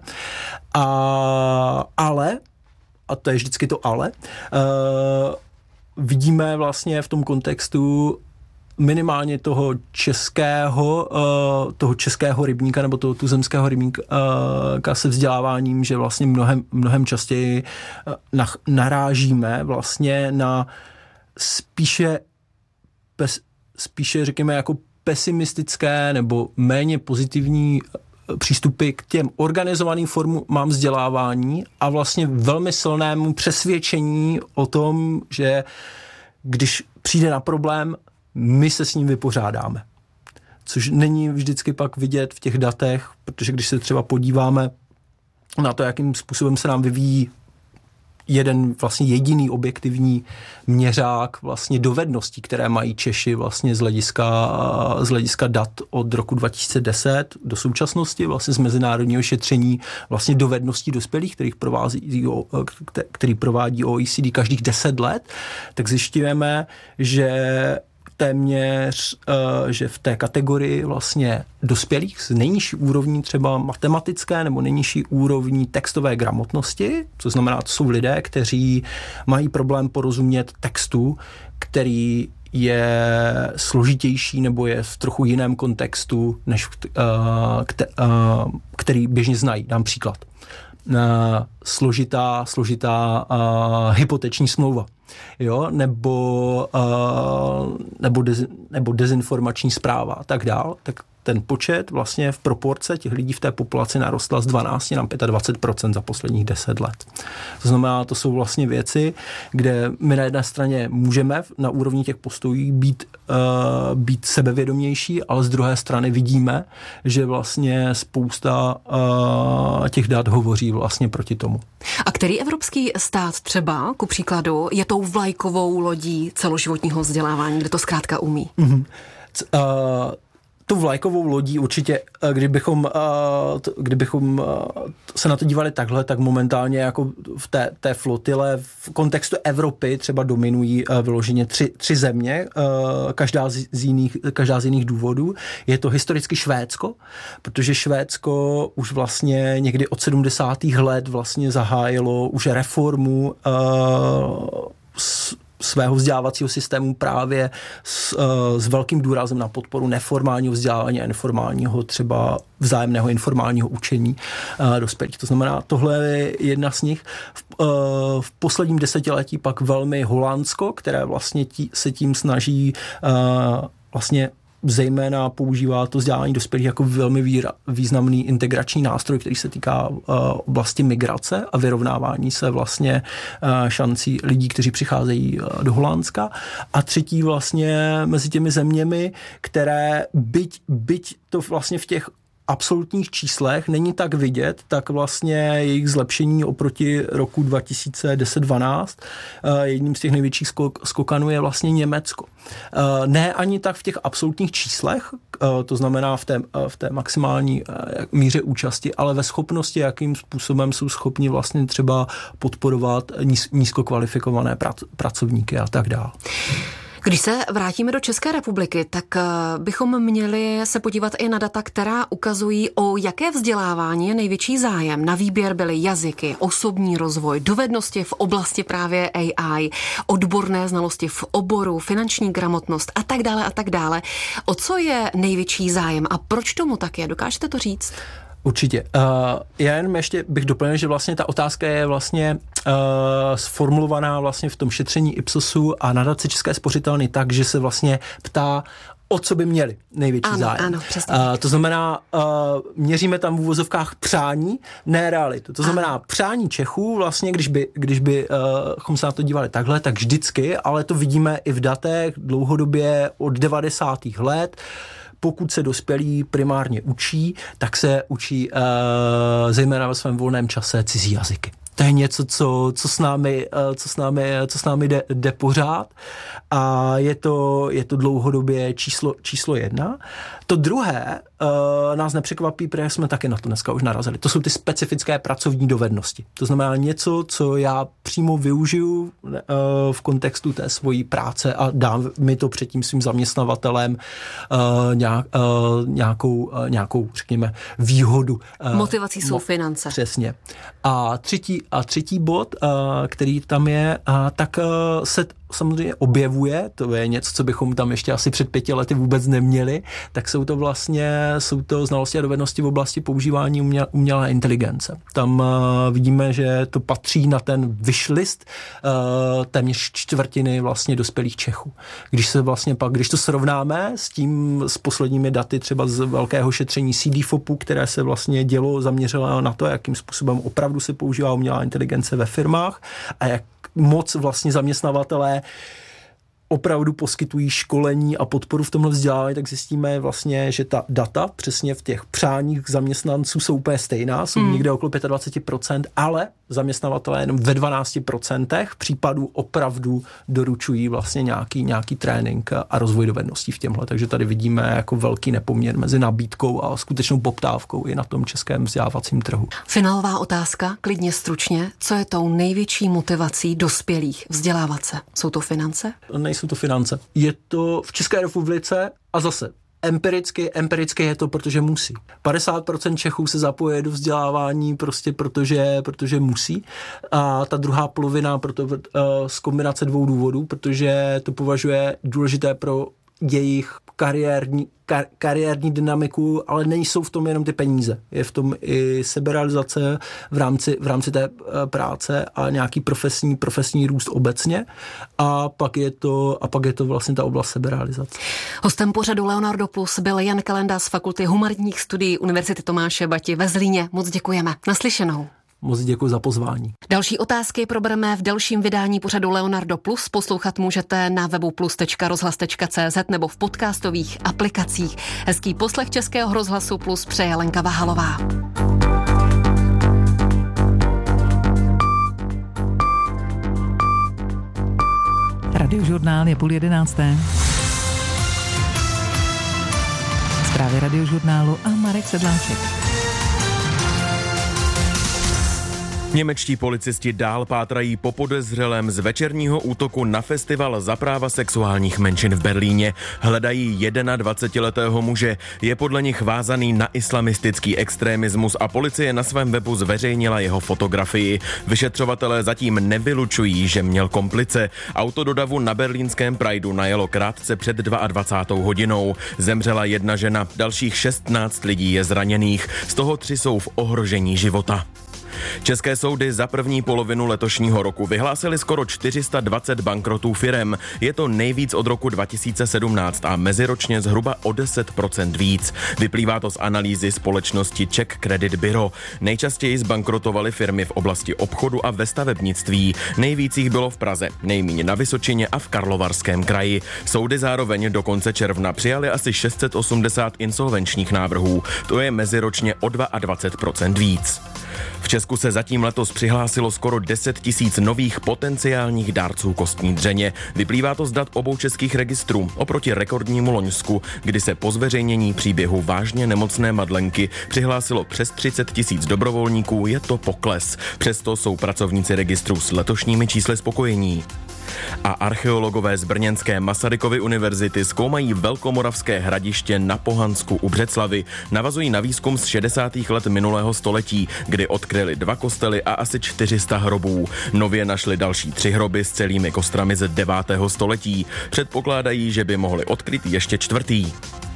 A, ale, a to je vždycky to ale, uh, vidíme vlastně v tom kontextu minimálně toho českého, uh, toho českého rybníka nebo toho tuzemského rybníka uh, se vzděláváním, že vlastně mnohem, mnohem častěji uh, na, narážíme vlastně na spíše Pes, spíše řekněme jako pesimistické nebo méně pozitivní přístupy k těm organizovaným formám vzdělávání a vlastně velmi silnému přesvědčení o tom, že když přijde na problém, my se s ním vypořádáme. Což není vždycky pak vidět v těch datech, protože když se třeba podíváme na to, jakým způsobem se nám vyvíjí jeden vlastně jediný objektivní měřák vlastně dovedností, které mají Češi vlastně z hlediska, z hlediska dat od roku dva tisíce deset do současnosti, vlastně z mezinárodního šetření vlastně dovedností dospělých, kterých provází, který provádí O E C D každých deset let, tak zjišťujeme, že téměř, že v té kategorii vlastně dospělých s nejnižší úrovní třeba matematické nebo nejnižší úrovní textové gramotnosti, co znamená, to jsou lidé, kteří mají problém porozumět textu, který je složitější nebo je v trochu jiném kontextu, než který běžně znají. Dám příklad. Složitá, složitá hypoteční smlouva. jo, nebo, uh, nebo, dez, nebo dezinformační zpráva a tak dál, tak ten počet vlastně v proporce těch lidí v té populaci narostla z dvanáct na dvacet pět procent za posledních deset let. To znamená, to jsou vlastně věci, kde my na jedné straně můžeme na úrovni těch postojů být, uh, být sebevědomější, ale z druhé strany vidíme, že vlastně spousta uh, těch dat hovoří vlastně proti tomu. A který evropský stát třeba, ku příkladu, je tou vlajkovou lodí celoživotního vzdělávání, kde to zkrátka umí? Mm-hmm. Uh, Tu vlajkovou lodí určitě, kdybychom, kdybychom se na to dívali takhle, tak momentálně jako v té, té flotile v kontextu Evropy třeba dominují vyloženě tři, tři země, každá z, z jiných, každá z jiných důvodů. Je to historicky Švédsko, protože Švédsko už vlastně někdy od sedmdesátých let vlastně zahájilo už reformu s, svého vzdělávacího systému právě s, s velkým důrazem na podporu neformálního vzdělávání a informálního třeba vzájemného informálního učení uh, dospělých. To znamená, tohle je jedna z nich. V, uh, v posledním desetiletí pak velmi Holandsko, které vlastně tí, se tím snaží uh, vlastně zejména používá to vzdělávání dospělých jako velmi výra, významný integrační nástroj, který se týká uh, oblasti migrace a vyrovnávání se vlastně uh, šancí lidí, kteří přicházejí uh, do Holandska. A třetí vlastně mezi těmi zeměmi, které byť, byť to vlastně v těch absolutních číslech není tak vidět, tak vlastně jejich zlepšení oproti roku dva tisíce deset dvanáct jedním z těch největších skokanů je vlastně Německo. Ne ani tak v těch absolutních číslech, to znamená v té, v té maximální míře účasti, ale ve schopnosti, jakým způsobem jsou schopni vlastně třeba podporovat níz, nízkokvalifikované prac, pracovníky a tak dále. Když se vrátíme do České republiky, tak bychom měli se podívat i na data, která ukazují, o jaké vzdělávání je největší zájem. Na výběr byly jazyky, osobní rozvoj, dovednosti v oblasti právě A I, odborné znalosti v oboru, finanční gramotnost a tak dále a tak dále. O co je největší zájem a proč tomu tak je? Dokážete to říct? Určitě. Uh, já jen ještě bych doplnil, že vlastně ta otázka je vlastně uh, sformulovaná vlastně v tom šetření Ipsosu a nadace České spořitelny tak, že se vlastně ptá, o co by měli největší ano, zájem. Ano, přesně. Uh, to znamená, uh, měříme tam v uvozovkách přání, ne realitu. To znamená, ano. Přání Čechů vlastně, když by, když by uh, se na to dívali takhle, tak vždycky, ale to vidíme i v datech dlouhodobě od devadesátých let, pokud se dospělí primárně učí, tak se učí uh, zejména ve svém volném čase cizí jazyky. To je něco, co, co s námi, co s námi, co s námi jde, jde pořád a je to, je to dlouhodobě číslo, číslo jedna. To druhé uh, nás nepřekvapí, protože jsme taky na to dneska už narazili. To jsou ty specifické pracovní dovednosti. To znamená něco, co já přímo využiju uh, v kontextu té svojí práce a dám mi to před tím svým zaměstnavatelem uh, nějak, uh, nějakou, uh, nějakou, řekněme, výhodu. Uh, Motivací jsou mo- finance. Přesně. A třetí, a třetí bod, uh, který tam je, uh, tak uh, se samozřejmě objevuje, to je něco, co bychom tam ještě asi před pěti lety vůbec neměli, tak jsou to vlastně, jsou to znalosti a dovednosti v oblasti používání uměl, umělé inteligence. Tam uh, vidíme, že to patří na ten wishlist uh, téměř čtvrtiny vlastně dospělých Čechů. Když se vlastně pak, když to srovnáme s tím, s posledními daty třeba z velkého šetření C D F O P U, které se vlastně dělo, zaměřilo na to, jakým způsobem opravdu se používá umělá inteligence ve firmách a jak moc vlastně zaměstnavatelé opravdu poskytují školení a podporu v tomhle vzdělávání, tak zjistíme vlastně, že ta data přesně v těch přáních zaměstnanců jsou úplně stejná, jsou hmm. někde okolo dvacet pět procent, ale zaměstnavatelé jenom ve dvanáct procent případů opravdu doručují vlastně nějaký, nějaký trénink a rozvoj dovedností v těmhle. Takže tady vidíme jako velký nepoměr mezi nabídkou a skutečnou poptávkou i na tom českém vzdělávacím trhu. Finálová otázka, klidně stručně. Co je tou největší motivací dospělých vzdělávat se? Jsou to finance? Nejsou to finance. Je to v České republice a zase Empiricky, empiricky je to, protože musí. padesát procent Čechů se zapoje do vzdělávání prostě protože, protože musí. A ta druhá polovina proto, uh, z kombinace dvou důvodů, protože to považuje důležité pro jejich kariérní, kar, kariérní dynamiku, ale nejsou v tom jenom ty peníze. Je v tom i seberealizace v rámci, v rámci té práce a nějaký profesní, profesní růst obecně. A pak je to, a pak je to vlastně ta oblast seberealizace. Hostem pořadu Leonardo Plus byl Jan Kalenda z Fakulty humanitních studií Univerzity Tomáše Bati ve Zlíně. Moc děkujeme. Naslyšenou. Moc děkuji za pozvání. Další otázky probereme v dalším vydání pořadu Leonardo Plus. Poslouchat můžete na webu plus tečka rozhlas tečka cé zet nebo v podcastových aplikacích. Hezký poslech Českého rozhlasu Plus přeje Lenka Vahalová. Radiožurnál je půl jedenácté. Zprávy Radiožurnálu a Marek Sedláček. Němečtí policisti dál pátrají po podezřelém z večerního útoku na festival za práva sexuálních menšin v Berlíně. Hledají dvacetiletého muže. Je podle nich vázaný na islamistický extremismus a policie na svém webu zveřejnila jeho fotografii. Vyšetřovatelé zatím nevylučují, že měl komplice. Auto do davu na berlínském Prideu najelo krátce před dvacátou druhou hodinou. Zemřela jedna žena, dalších šestnáct lidí je zraněných, z toho tři jsou v ohrožení života. České soudy za první polovinu letošního roku vyhlásily skoro čtyři sta dvacet bankrotů firem. Je to nejvíc od roku dva tisíce sedmnáct a meziročně zhruba o deset procent víc. Vyplývá to z analýzy společnosti Czech Credit Bureau. Nejčastěji zbankrotovaly firmy v oblasti obchodu a ve stavebnictví. Nejvíc jich bylo v Praze, nejméně na Vysočině a v Karlovarském kraji. Soudy zároveň do konce června přijali asi šest set osmdesát insolvenčních návrhů. To je meziročně o dvacet dva procent víc. V Česku se zatím letos přihlásilo skoro deset tisíc nových potenciálních dárců kostní dřeně. Vyplývá to z dat obou českých registrů oproti rekordnímu loňsku, kdy se po zveřejnění příběhu vážně nemocné Madlenky přihlásilo přes třicet tisíc dobrovolníků. Je to pokles. Přesto jsou pracovníci registru s letošními čísly spokojení. A archeologové z brněnské Masarykovy univerzity zkoumají velkomoravské hradiště na Pohansku u Břeclavi. Navazují na výzkum z šedesátých let minulého století, kdy odkryli dva kostely a asi čtyři sta hrobů. Nově našli další tři hroby s celými kostrami z devátého století. Předpokládají, že by mohli odkryt ještě čtvrtý.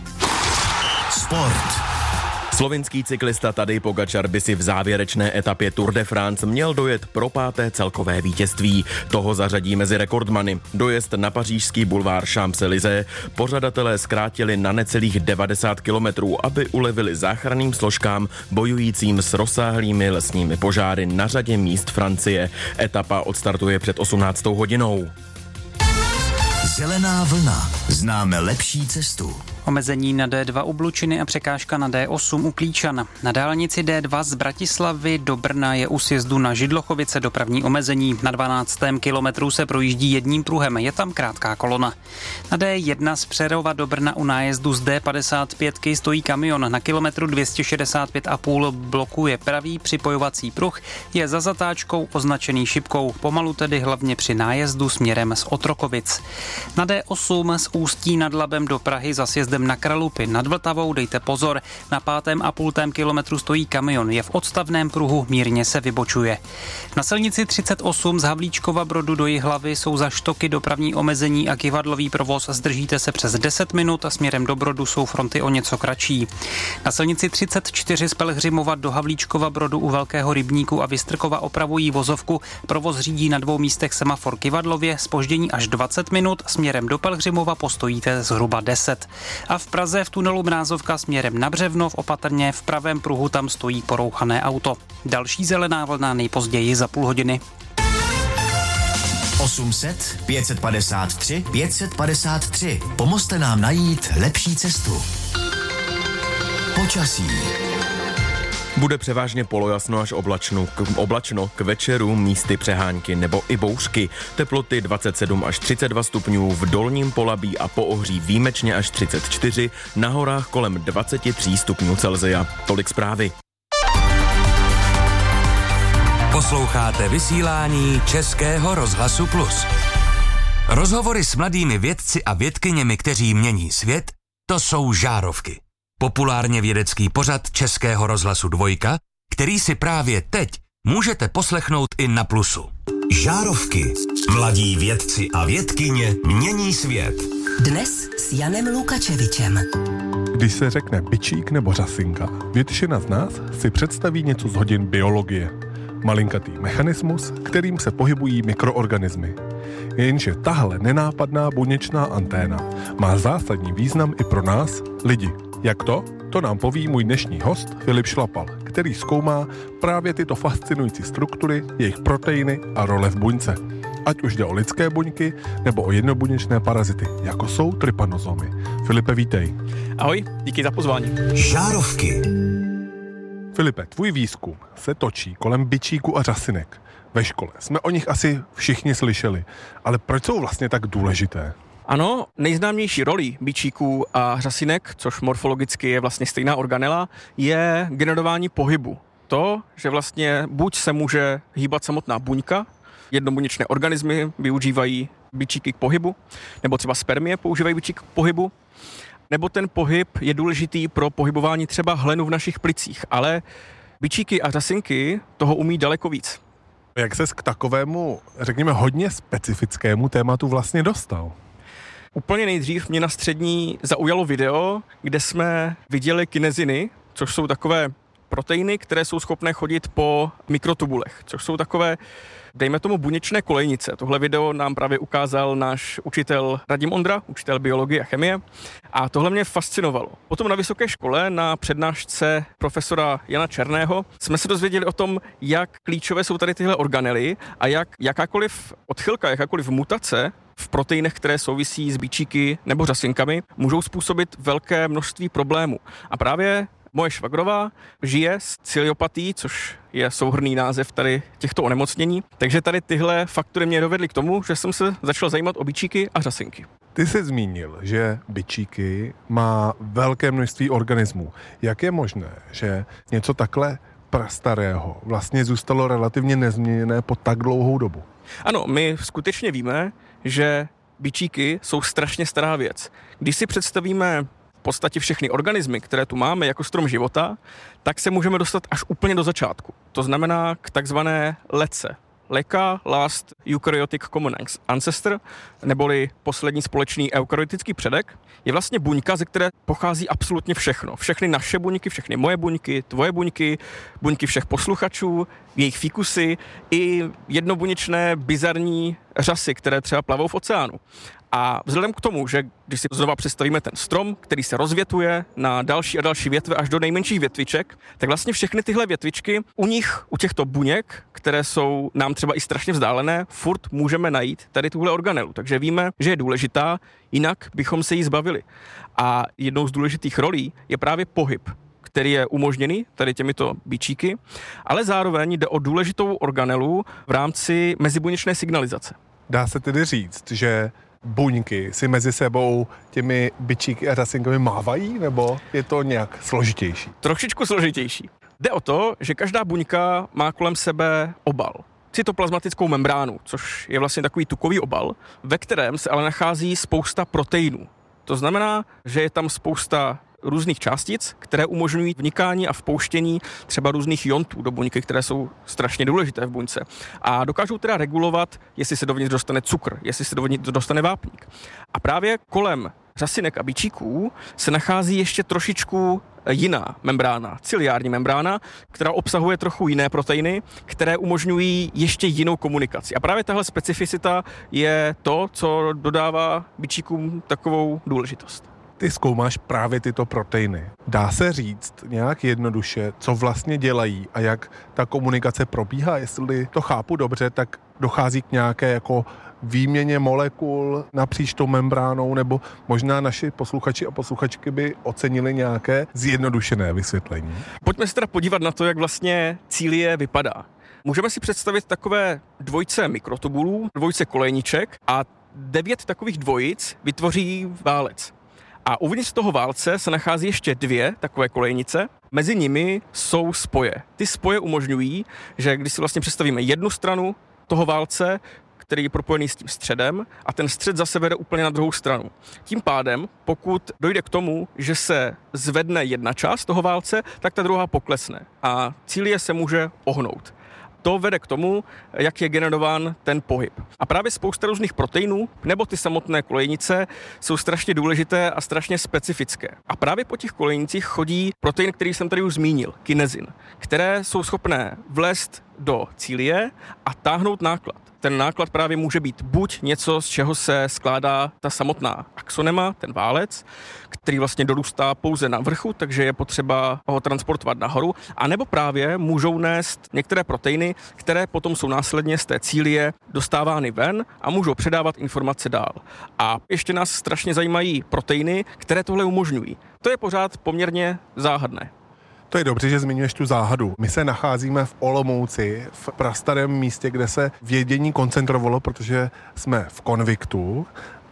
Sport. Slovinský cyklista Tadej Pogačar by si v závěrečné etapě Tour de France měl dojet pro páté celkové vítězství. Toho zařadí mezi rekordmany. Dojezd na pařížský bulvár Champs-Élysées pořadatelé zkrátili na necelých devadesát kilometrů, aby ulevili záchranným složkám bojujícím s rozsáhlými lesními požáry na řadě míst Francie. Etapa odstartuje před osmnáctou hodinou. Zelená vlna. Známe lepší cestu. Omezení na dé dva u Blučiny a překážka na dé osm u Klíčan. Na dálnici dé dva z Bratislavy do Brna je u sjezdu na Židlochovice dopravní omezení. Na dvanáctém kilometru se projíždí jedním pruhem, je tam krátká kolona. Na dé jedna z Přerova do Brna u nájezdu z dé padesát pět stojí kamion. Na kilometru dvě stě šedesát pět a půl blokuje pravý připojovací pruh, je za zatáčkou označený šipkou, pomalu tedy hlavně při nájezdu směrem z Otrokovic. Na dé osm z Ústí nad Labem do Prahy za sjezdem na Kralupy nad Vltavou dejte pozor. Na pátém a půltém kilometru stojí kamion, je v odstavném pruhu, mírně se vybočuje. Na silnici třicet osm z Havlíčkova Brodu do Jihlavy jsou za Štoky dopravní omezení a kivadlový provoz, zdržíte se přes deset minut a směrem do Brodu jsou fronty o něco kratší. Na silnici třicet čtyři z Pelhřimova do Havlíčkova Brodu u Velkého Rybníku a Vystrkova opravují vozovku, provoz řídí na dvou místech semafor kivadlově, zpoždění až dvacet minut, směrem do Pelhřimova postojíte zhruba deset. A v Praze v tunelu Mrázovka směrem na Břevnov opatrně v pravém pruhu tam stojí porouchané auto. Další zelená vlna nejpozději za půl hodiny. osm set, pět set padesát tři, pět set padesát tři. Pomozte nám najít lepší cestu. Počasí. Bude převážně polojasno až oblačno k, oblačno k večeru, místy přehánky nebo i bouřky. Teploty dvacet sedm až třicet dva stupňů, v dolním Polabí a Poohří výjimečně až třicet čtyři, na horách kolem dvacet tři stupňů Celsia. Tolik zprávy. Posloucháte vysílání Českého rozhlasu Plus. Rozhovory s mladými vědci a vědkyněmi, kteří mění svět, to jsou Žárovky. Populárně vědecký pořad Českého rozhlasu Dvojka, který si právě teď můžete poslechnout i na Plusu. Žárovky. Mladí vědci a vědkyně mění svět. Dnes s Janem Lukačevičem. Když se řekne bičík nebo řasinka, většina z nás si představí něco z hodin biologie. Malinkatý mechanismus, kterým se pohybují mikroorganismy. Jenže tahle nenápadná buněčná anténa má zásadní význam i pro nás, lidi. Jak to? To nám poví můj dnešní host Filip Šlapal, který zkoumá právě tyto fascinující struktury, jejich proteiny a role v buňce. Ať už jde o lidské buňky nebo o jednobuněčné parazity, jako jsou trypanosomy. Filipe, vítej. Ahoj, díky za pozvání. Žárovky. Filipe, tvůj výzkum se točí kolem bičíku a řasinek. Ve škole jsme o nich asi všichni slyšeli, ale proč jsou vlastně tak důležité? Ano, nejznámější rolí bičíků a řasinek, což morfologicky je vlastně stejná organela, je generování pohybu. To, že vlastně buď se může hýbat samotná buňka, jednobuněčné organismy využívají bičíky k pohybu, nebo třeba spermie používají bičík k pohybu, nebo ten pohyb je důležitý pro pohybování třeba hlenu v našich plicích, ale bičíky a řasinky toho umí daleko víc. Jak ses k takovému, řekněme, hodně specifickému tématu vlastně dostal? Úplně nejdřív mě na střední zaujalo video, kde jsme viděli kineziny, což jsou takové proteiny, které jsou schopné chodit po mikrotubulech, což jsou takové, dejme tomu, buněčné kolejnice. Tohle video nám právě ukázal náš učitel Radim Ondra, učitel biologie a chemie, a tohle mě fascinovalo. Potom na vysoké škole na přednášce profesora Jana Černého jsme se dozvěděli o tom, jak klíčové jsou tady tyhle organely a jak jakákoliv odchylka, jakákoliv mutace v proteinech, které souvisí s bičíky nebo řasinkami, můžou způsobit velké množství problémů. A právě moje švagrová žije s ciliopatií, což je souhrnný název tady těchto onemocnění. Takže tady tyhle faktory mě dovedly k tomu, že jsem se začal zajímat o bičíky a řasinky. Ty jsi zmínil, že bičíky má velké množství organismů. Jak je možné, že něco takhle prastarého vlastně zůstalo relativně nezměněné po tak dlouhou dobu? Ano, my skutečně víme, že bičíky jsou strašně stará věc. Když si představíme v podstatě všechny organismy, které tu máme jako strom života, tak se můžeme dostat až úplně do začátku. To znamená k takzvané lece. Leka, last eukaryotic common ancestor, neboli poslední společný eukaryotický předek, je vlastně buňka, ze které pochází absolutně všechno. Všechny naše buňky, všechny moje buňky, tvoje buňky, buňky všech posluchačů, jejich fíkusy i jednobuněčné bizarní řasy, které třeba plavou v oceánu. A vzhledem k tomu, že když si znova představíme ten strom, který se rozvětuje na další a další větve až do nejmenších větviček, tak vlastně všechny tyhle větvičky u nich, u těchto buněk, které jsou nám třeba i strašně vzdálené, furt můžeme najít tady tuhle organelu. Takže víme, že je důležitá, jinak bychom se jí zbavili. A jednou z důležitých rolí je právě pohyb, který je umožněný tady těmito bičíky, ale zároveň jde o důležitou organelu v rámci mezibuněčné signalizace. Dá se tedy říct, že buňky si mezi sebou těmi bičíky a řasinkami mávají, nebo je to nějak složitější? Trošičku složitější. Jde o to, že každá buňka má kolem sebe obal. Cytoplazmatickou membránu, což je vlastně takový tukový obal, ve kterém se ale nachází spousta proteinů. To znamená, že je tam spousta různých částic, které umožňují vnikání a vpouštění třeba různých iontů do buňky, které jsou strašně důležité v buňce. A dokážou teda regulovat, jestli se dovnitř dostane cukr, jestli se dovnitř dostane vápník. A právě kolem řasinek a bičíků se nachází ještě trošičku jiná membrána, ciliární membrána, která obsahuje trochu jiné proteiny, které umožňují ještě jinou komunikaci. A právě tahle specificita je to, co dodává bičíkům takovou důležitost. Ty zkoumáš právě tyto proteiny. Dá se říct nějak jednoduše, co vlastně dělají a jak ta komunikace probíhá? Jestli to chápu dobře, tak dochází k nějaké jako výměně molekul napříč tou membránou, nebo možná naši posluchači a posluchačky by ocenili nějaké zjednodušené vysvětlení. Pojďme se teda podívat na to, jak vlastně cílie vypadá. Můžeme si představit takové dvojce mikrotubulů, dvojce kolejniček a devět takových dvojic vytvoří válec. A uvnitř toho válce se nachází ještě dvě takové kolejnice. Mezi nimi jsou spoje. Ty spoje umožňují, že když si vlastně představíme jednu stranu toho válce, který je propojený s tím středem, a ten střed zase vede úplně na druhou stranu. Tím pádem, pokud dojde k tomu, že se zvedne jedna část toho válce, tak ta druhá poklesne a cílie se může ohnout. to vede k tomu, jak je generován ten pohyb. A právě spousta různých proteinů nebo ty samotné kolejnice jsou strašně důležité a strašně specifické. A právě po těch kolejnicích chodí protein, který jsem tady už zmínil, kinezin, které jsou schopné vlézt do cílie a táhnout náklad. Ten náklad právě může být buď něco, z čeho se skládá ta samotná axonema, ten válec, který vlastně dorůstá pouze na vrchu, takže je potřeba ho transportovat nahoru, anebo právě můžou nést některé proteiny, které potom jsou následně z té cílie dostávány ven a můžou předávat informace dál. A ještě nás strašně zajímají proteiny, které tohle umožňují. To je pořád poměrně záhadné. To je dobře, že zmiňuješ tu záhadu. My se nacházíme v Olomouci, v prastarém místě, kde se vědění koncentrovalo, protože jsme v konviktu.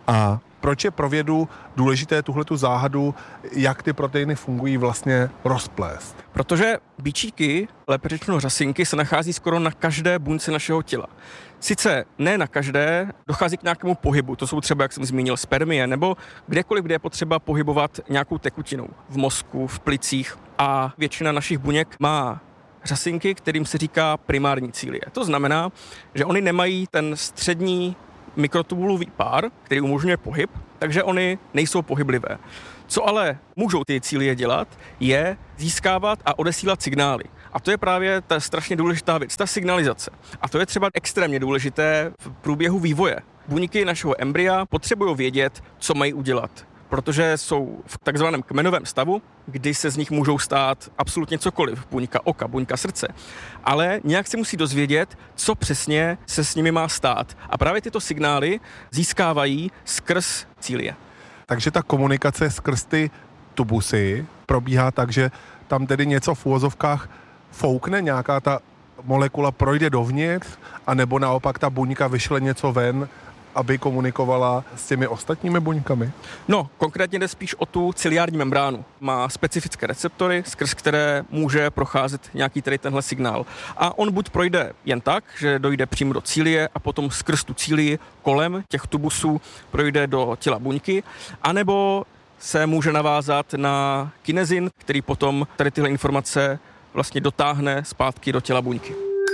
A proč je pro vědu důležité tuhletu záhadu, jak ty proteiny fungují, vlastně rozplést? Protože bičíky, lépe řečeno řasinky, se nachází skoro na každé buňce našeho těla. Sice ne na každé, dochází k nějakému pohybu, to jsou třeba, jak jsem zmínil, spermie, nebo kdekoliv, kde je potřeba pohybovat nějakou tekutinou, v mozku, v plicích, a většina našich buněk má řasinky, kterým se říká primární cílie. To znamená, že oni nemají ten střední mikrotubulový pár, který umožňuje pohyb, takže oni nejsou pohyblivé. Co ale můžou ty cílie dělat, je získávat a odesílat signály. A to je právě ta strašně důležitá věc, ta signalizace. A to je třeba extrémně důležité v průběhu vývoje. Buňky našeho embrya potřebují vědět, co mají udělat, protože jsou v takzvaném kmenovém stavu, kdy se z nich můžou stát absolutně cokoliv, buňka oka, buňka srdce. Ale nějak se musí dozvědět, co přesně se s nimi má stát. A právě tyto signály získávají skrz cílie. Takže ta komunikace skrz ty tubusy probíhá tak, že tam tedy něco v uvozovkách foukne, nějaká ta molekula projde dovnitř, anebo naopak ta buňka vyšle něco ven, aby komunikovala s těmi ostatními buňkami? No, konkrétně jde spíš o tu ciliární membránu. Má specifické receptory, skrz které může procházet nějaký tady tenhle signál. A on buď projde jen tak, že dojde přímo do cílie a potom skrz tu cílii kolem těch tubusů projde do těla buňky, anebo se může navázat na kinezin, který potom tady tyhle informace vlastně dotáhne zpátky do těla buňky.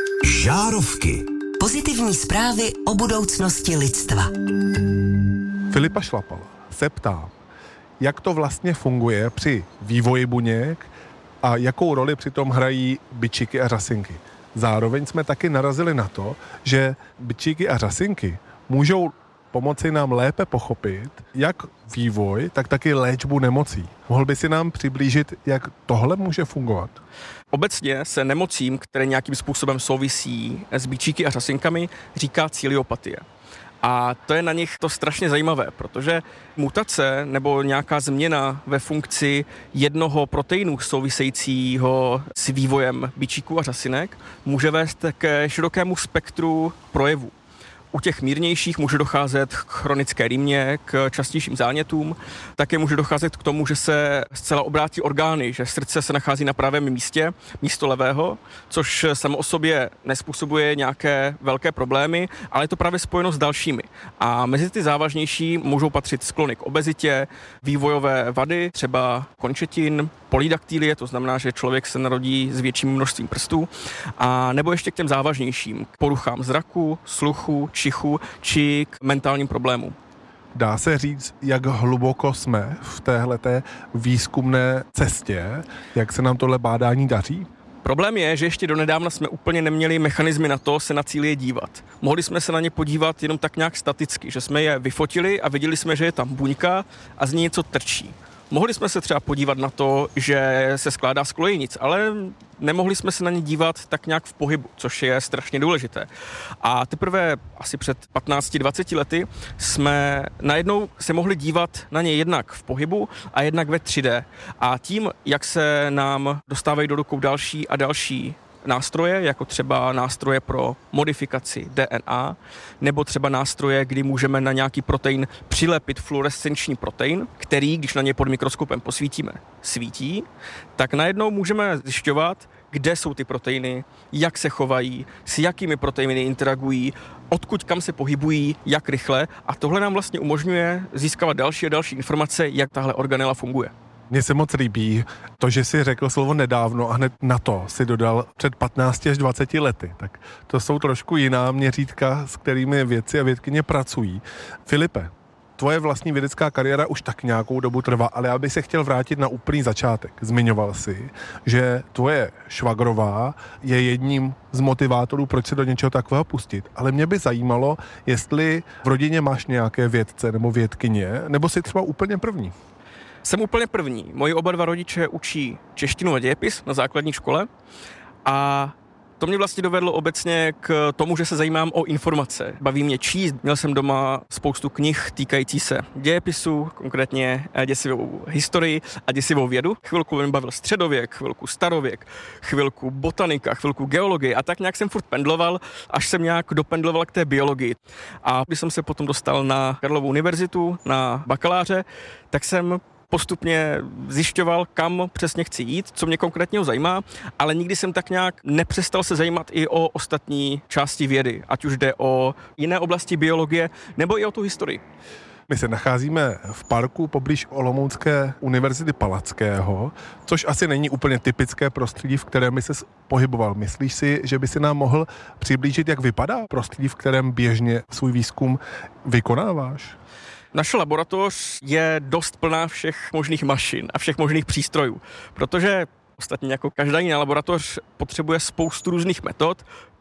Žárovky. Pozitivní zprávy o budoucnosti lidstva. Filipa Šlapala se ptám, jak to vlastně funguje při vývoji buněk a jakou roli přitom hrají bičíky a řasinky. Zároveň jsme taky narazili na to, že bičíky a řasinky můžou pomoci nám lépe pochopit jak vývoj, tak taky léčbu nemocí. Mohl by si nám přiblížit, jak tohle může fungovat? Obecně se nemocím, které nějakým způsobem souvisí s bičíky a řasinkami, říká ciliopatie. A to je na nich to strašně zajímavé, protože mutace nebo nějaká změna ve funkci jednoho proteinu souvisejícího s vývojem bičíků a řasinek může vést ke širokému spektru projevů. U těch mírnějších může docházet k chronické rýmě, k častějším zánětům. Také může docházet k tomu, že se zcela obrátí orgány, že srdce se nachází na pravém místě, místo levého, což samo o sobě nespůsobuje nějaké velké problémy, ale je to právě spojeno s dalšími. A mezi ty závažnější můžou patřit sklony k obezitě, vývojové vady, třeba končetin, polydaktylie, to znamená, že člověk se narodí s větším množstvím prstů, a nebo ještě k těm závažnějším, k poruchám zraku, sluchu, čichu či k mentálním problémům. Dá se říct, jak hluboko jsme v téhleté výzkumné cestě, jak se nám tohle bádání daří? Problém je, že ještě donedávna jsme úplně neměli mechanismy na to se na cílie dívat. Mohli jsme se na ně podívat jenom tak nějak staticky, že jsme je vyfotili a viděli jsme, že je tam buňka a z ní něco trčí. Mohli jsme se třeba podívat na to, že se skládá z kolejnic, ale nemohli jsme se na ně dívat tak nějak v pohybu, což je strašně důležité. A teprve asi před patnácti dvaceti lety jsme najednou se mohli dívat na ně jednak v pohybu a jednak ve tři dé. A tím, jak se nám dostávají do rukou další a další nástroje, jako třeba nástroje pro modifikaci D N A, nebo třeba nástroje, kdy můžeme na nějaký protein přilepit fluorescenční protein, který, když na ně pod mikroskopem posvítíme, svítí, tak najednou můžeme zjišťovat, kde jsou ty proteiny, jak se chovají, s jakými proteiny interagují, odkud kam se pohybují, jak rychle, a tohle nám vlastně umožňuje získávat další a další informace, jak tahle organela funguje. Mně se moc líbí to, že jsi řekl slovo nedávno a hned na to si dodal před patnácti až dvaceti lety. Tak to jsou trošku jiná měřítka, s kterými vědci a vědkyně pracují. Filipe, tvoje vlastní vědecká kariéra už tak nějakou dobu trvá, ale já bych se chtěl vrátit na úplný začátek. Zmiňoval jsi, že tvoje švagrová je jedním z motivátorů, proč se do něčeho takového pustit. Ale mě by zajímalo, jestli v rodině máš nějaké vědce nebo vědkyně, nebo jsi třeba úplně první. Jsem úplně první. Moji oba dva rodiče učí češtinu a dějepis na základní škole a to mě vlastně dovedlo obecně k tomu, že se zajímám o informace. Baví mě číst. Měl jsem doma spoustu knih týkající se dějepisu, konkrétně děsivou historii a děsivou vědu. Chvilku mě bavil středověk, chvilku starověk, chvilku botanika, chvilku geologie a tak nějak jsem furt pendloval, až jsem nějak dopendloval k té biologii. A když jsem se potom dostal na Karlovu univerzitu, na bakaláře, tak jsem postupně zjišťoval, kam přesně chci jít, co mě konkrétně zajímá, ale nikdy jsem tak nějak nepřestal se zajímat i o ostatní části vědy, ať už jde o jiné oblasti biologie, nebo i o tu historii. My se nacházíme v parku poblíž Olomoucké univerzity Palackého, což asi není úplně typické prostředí, v kterém by ses pohyboval. Myslíš si, že by si nám mohl přiblížit, jak vypadá prostředí, v kterém běžně svůj výzkum vykonáváš? Naše laboratoř je dost plná všech možných mašin a všech možných přístrojů, protože ostatně jako každá jiná laboratoř potřebuje spoustu různých metod